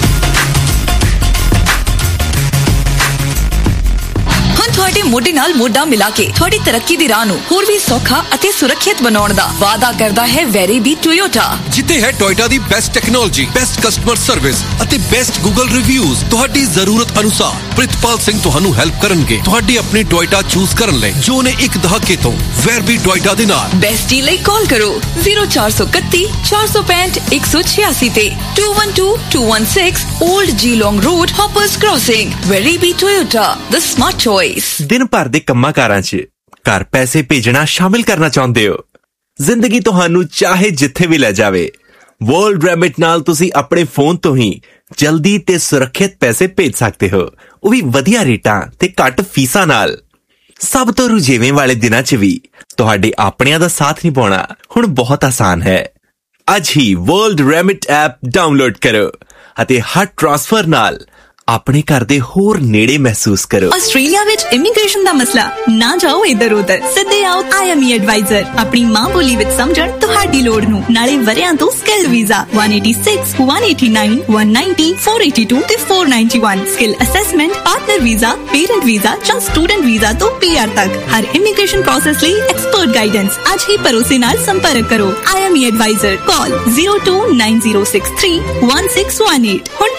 ਤੁਹਾਡੇ ਮੋਢੇ ਨਾਲ ਮੋਢਾ ਮਿਲਾ ਕੇ ਤੁਹਾਡੀ ਤਰੱਕੀ ਦੀ ਰਾਹ ਨੂੰ ਹੋਰ ਵੀ ਸੌਖਾ ਅਤੇ ਸੁਰੱਖਿਅਤ ਬਣਾਉਣ ਦਾ ਵਾਅਦਾ ਕਰਦਾ ਹੈ ਵੈਰੀਬੀ ਟੋਯੋਟਾ, ਜਿੱਥੇ ਹੈ ਟੋਯੋਟਾ ਦੀ best technology, best customer service ਅਤੇ ਬੈਸਟ ਗੂਗਲ ਰਿਵਿਊਜ਼। ਤੁਹਾਡੀ ਜ਼ਰੂਰਤ ਅਨੁਸਾਰ ਪ੍ਰਿਤਪਾਲ ਸਿੰਘ ਤੁਹਾਨੂੰ ਹੈਲਪ ਕਰਨਗੇ ਤੁਹਾਡੀ ਆਪਣੀ ਟੋਯੋਟਾ ਚੂਜ਼ ਕਰਨ ਲਈ, ਜੋ ਨੇ ਇੱਕ ਦਹਾਕੇ ਤੋਂ ਵੈਰਬੀ ਟੋਯੋਟਾ ਦੇ ਨਾਲ। ਬੈਸਟ ਡੀ ਲਈ ਕਾਲ ਕਰੋ ਜ਼ੀਰੋ ਚਾਰ ਸੌ ਇਕੱਤੀ ਚਾਰ ਸੌ ਪੈਂਹਠ ਇੱਕ ਸੌ ਛਿਆਸੀ ਤੇ to one two to one six old ਜੀ ਲੌਂਗ ਰੋਡ, ਹੌਪਰਸ ਕ੍ਰਾਸਿੰਗ। ਵੈਰਬੀ ਟੋਯੋਟਾ, ਦ ਸਮਾਰਟ ਚੋਇਸ। ਦਿਨ ਭਰ ਦੇ ਕੰਮਾਂ ਕਾਰਾਂ 'ਚ ਘਰ ਪੈਸੇ ਭੇਜਣਾ ਸ਼ਾਮਿਲ ਕਰਨਾ ਚਾਹੁੰਦੇ ਹੋ? ਜ਼ਿੰਦਗੀ ਤੁਹਾਨੂੰ ਚਾਹੇ ਜਿੱਥੇ ਵੀ ਲੈ ਜਾਵੇ, ਵਰਲਡ ਰੈਮਿਟ ਨਾਲ ਤੁਸੀਂ ਆਪਣੇ ਫੋਨ ਤੋਂ ਹੀ ਜਲਦੀ ਤੇ ਸੁਰੱਖਿਅਤ ਪੈਸੇ ਭੇਜ ਸਕਦੇ ਹੋ, ਉਹ ਵੀ ਵਧੀਆ ਰੇਟਾਂ ਤੇ ਘੱਟ ਫੀਸਾਂ ਨਾਲ। ਸਭ ਤੋਂ ਰੁਝੇਵੇਂ ਵਾਲੇ ਦਿਨਾਂ 'ਚ ਵੀ ਤੁਹਾਡੇ ਆਪਣਿਆਂ ਦਾ ਸਾਥ ਨਿਭਾਉਣਾ ਹੁਣ ਬਹੁਤ ਆਸਾਨ ਹੈ। ਅੱਜ ਹੀ ਵਰਲਡ ਰੈਮਿਟ ਐਪ ਡਾਊਨਲੋਡ ਕਰੋ ਅਤੇ ਹਰ ਟ੍ਰਾਂਸਫਰ ਨਾਲ ਆਪਣੇ ਘਰ ਦੇ ਹੋਰ ਨੇੜੇ ਮਹਿਸੂਸ ਕਰੋ। ਆਸਟ੍ਰੇਲੀਆ ਵਿੱਚ ਇਮੀਗ੍ਰੇਸ਼ਨ ਦਾ ਮਸਲਾ ਨਾ ਜਾਓ ਇੱਧਰ ਉੱਧਰ, ਸਿੱਧੇ ਆਓ ਆਈ ਐਮ ਈ ਐਡਵਾਈਜ਼ਰ। ਆਪਣੀ ਮਾਂ ਬੋਲੀ ਵਿੱਚ ਸਮਝਣ ਤੁਹਾਡੀ ਲੋੜ ਨੂੰ, ਨਾਲੇ ਵਰਿਆਂ ਤੋਂ ਸਕਿੱਲ ਵੀਜ਼ਾ ਇੱਕ ਸੌ ਛਿਆਸੀ, ਇੱਕ ਸੌ ਨੜਿਨਵੇਂ, ਇੱਕ ਸੌ ਨੱਬੇ, ਚਾਰ ਸੌ ਬਆਸੀ ਤੇ ਚਾਰ ਸੌ ਇਕਾਨਵੇਂ। Skill assessment, partner visa, parent visa ਜਾਂ ਸਟੂਡੈਂਟ ਵੀਜ਼ਾ ਤੋਂ ਪੀ ਆਰ ਤੱਕ ਹਰ ਇਮੀਗ੍ਰੇਸ਼ਨ ਪ੍ਰੋਸੈਸ ਲਈ ਐਕਸਪਰਟ ਗਾਈਡੈਂਸ। ਅੱਜ ਹੀ ਭਰੋਸੇ ਨਾਲ ਸੰਪਰਕ ਕਰੋ I M E advisor. Call zero two nine zero six three one six one eight. ਹੁਣ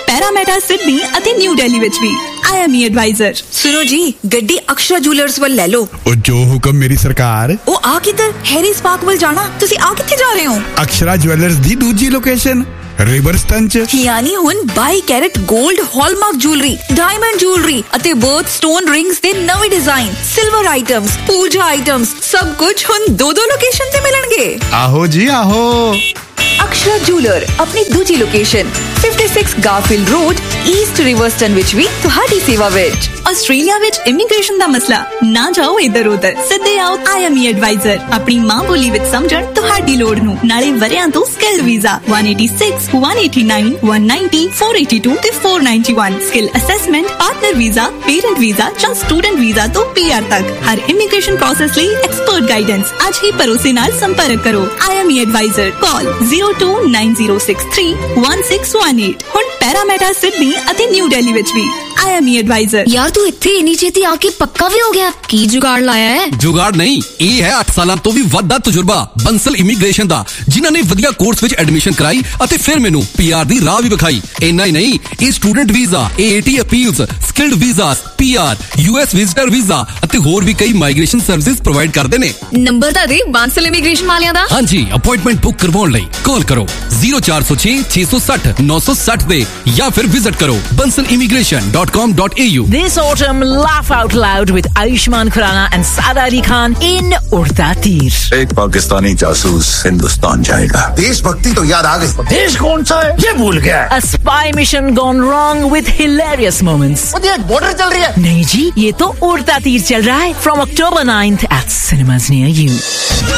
ਪੈਰਾਮੈਟਾ ਸਿਡਨੀ ਅਤੇ ਨਿਊ ਦਿੱਲੀ ਵਿੱਚ ਵੀ। I M E advisor. ਸੁਣੋ ਜੀ, ਗੱਡੀ ਅਕਸ਼ਰਾ ਜੁਐਲਰਸ ਵੱਲ ਲੈ ਲਓ। ਉਹ ਜੋ ਹੁਕਮ ਮੇਰੀ ਸਰਕਾਰ। ਉਹ ਆ ਕਿੱਧਰ? ਹੈਰੀ ਸਪਾਰਕ ਵੱਲ ਜਾਣਾ। ਤੁਸੀਂ ਆ ਕਿੱਥੇ ਜਾ ਰਹੇ ਹੋ? ਅਕਸ਼ਰਾ ਜੁਐਲਰਸ ਦੀ ਦੂਜੀ ਲੋਕੇਸ਼ਨ ਰਿਵਰਸਟਨ ਚ। ਯਾਨੀ ਹੁਣ ਬਾਈ ਕੈਰਟ 골ਡ ਹਾਲਮਾਰਕ ਜੁਐਲਰੀ, ਡਾਇਮੰਡ ਜੁਐਲਰੀ ਅਤੇ ਬਰਥ ਸਟੋਨ ਰਿੰਗਸ ਦੇ ਨਵੇਂ ਡਿਜ਼ਾਈਨ, ਸਿਲਵਰ ਆਈਟਮਸ, ਪੂਜਾ ਆਈਟਮਸ, ਸਭ ਕੁਝ ਹੁਣ ਦੋ ਦੋ ਲੋਕੇਸ਼ਨ ਤੇ ਮਿਲਣਗੇ। ਆਹੋ ਜੀ ਆਹੋ। ਅਕਸ਼ਰਾ ਜੁਐਲਰ ਆਪਣੀ ਦੂਜੀ ਲੋਕੇਸ਼ਨ ਛਪਨ ਗਾਰਫੀਲਡ ਰੋਡ, ਈਸਟ ਰਿਵਰਸਟਨ ਵਿੱਚ ਵੀ ਤੁਹਾਡੀ ਸੇਵਾ ਵਿੱਚ। ਆਸਟ੍ਰੇਲੀਆ ਵਿੱਚ ਇਮੀਗ੍ਰੇਸ਼ਨ ਦਾ ਮਸਲਾ ਨਾ ਜਾਓ ਇੱਧਰ ਉੱਧਰ, ਸਿੱਧੇ ਆਓ ਆਈ ਐਮ ਈ ਐਡਵਾਈਜ਼ਰ। ਆਪਣੀ ਮਾਂ ਬੋਲੀ ਵਿੱਚ ਸਮਝਣ ਤੁਹਾਡੀ ਲੋੜ ਨੂੰ, ਨਾਲੇ ਵਰਿਆਂ ਤੋਂ ਸਕਿੱਲ ਵੀਜ਼ਾ ਇੱਕ ਸੌ ਛਿਆਸੀ, ਇੱਕ ਸੌ ਨੜਿਨਵੇਂ, ਇੱਕ ਸੌ ਨੱਬੇ, ਚਾਰ ਸੌ ਇੱਕੀ ਤੇ ਚਾਰ ਸੌ ਇਕਾਨਵੇਂ, skill assessment, partner visa, parent visa ਜਾਂ ਸਟੂਡੈਂਟ ਵੀਜ਼ਾ ਤੋਂ ਪੀ ਆਰ ਤੱਕ ਹਰ ਇਮੀਗ੍ਰੇਸ਼ਨ ਪ੍ਰੋਸੈਸ ਲਈ ਐਕਸਪਰਟ ਗਾਈਡੈਂਸ। ਅੱਜ ਹੀ ਭਰੋਸੇ ਨਾਲ ਸੰਪਰਕ ਕਰੋ। I M E advisor, call zero two nine zero six three one six one eight. ਹੁਣ ਪੈਰਾਮੈਟਾ ਸਿਡਨੀ ਅਤੇ ਨਿਊ ਦਿੱਲੀ ਵਿੱਚ ਵੀ। I M E advisor. ਯਾਰ ਤੂੰ ਇੱਥੇ ਇੰਨੀ ਛੇਤੀ ਆ ਕੇ ਪੱਕਾ ਵੀ ਹੋ ਗਿਆ? ਕੀ ਜੁਗਾੜ ਲਾਇਆ ਹੈ? ਜੁਗਾੜ ਨਹੀਂ, ਇਹ ਹੈ ਅੱਠ ਸਾਲਾਂ ਤੋਂ ਵੀ ਵੱਧ ਦਾ ਤਜਰਬਾ ਬੰਸਲ ਇਮੀਗ੍ਰੇਸ਼ਨ ਦਾ, ਜਿਨ੍ਹਾਂ ਨੇ ਵਧੀਆ ਕੋਰਸ ਵਿੱਚ ਐਡਮਿਸ਼ਨ ਕਰਾਈ ਅਤੇ ਫਿਰ ਮੈਨੂੰ ਪੀ ਆਰ ਦੀ ਰਾਹ ਵੀ ਵਿਖਾਈ। ਇੰਨਾ ਹੀ ਨਹੀਂ, ਇਹ student visa, A A T appeals, skilled visas, P R, U S visitor visa ਅਤੇ ਹੋਰ ਵੀ ਕਈ ਮਾਈਗ੍ਰੇਸ਼ਨ ਸਰਵਿਸਿਜ਼ ਪ੍ਰੋਵਾਈਡ ਕਰਦੇ ਨੇ। ਨੰਬਰ ਤਾਂ ਦੇ ਬੰਸਲ ਇਮੀਗ੍ਰੇਸ਼ਨ ਵਾਲਿਆਂ ਦਾ। ਹਾਂਜੀ, ਅਪਾਇੰਟਮੈਂਟ ਬੁੱਕ ਕਰਵਾਉਣ ਲਈ ਕਾਲ ਕਰੋ ਜ਼ੀਰੋ ਚਾਰ ਸੌ ਛੇ, ਛੇ ਸੌ ਸੱਠ, ਨੌ ਸੌ ਸੱਠ ਦੇ ਜਾਂ ਫਿਰ ਵਿਜ਼ਿਟ ਕਰੋ Bansal immigration dot com dot a u। This autumn, laugh out loud with Ayushmann Khurrana and Sada Ali Khan in Udta Teer. एक पाकिस्तानी जासूस हिंदुस्तान जाएगा। देशभक्ति तो याद आ गई। देश कौन सा है ये भूल गया। A spy mission gone wrong with hilarious moments. Border चल रही है। नहीं जी, ये तो उड़ता तीर चल रहा है from October ninth at cinemas near you.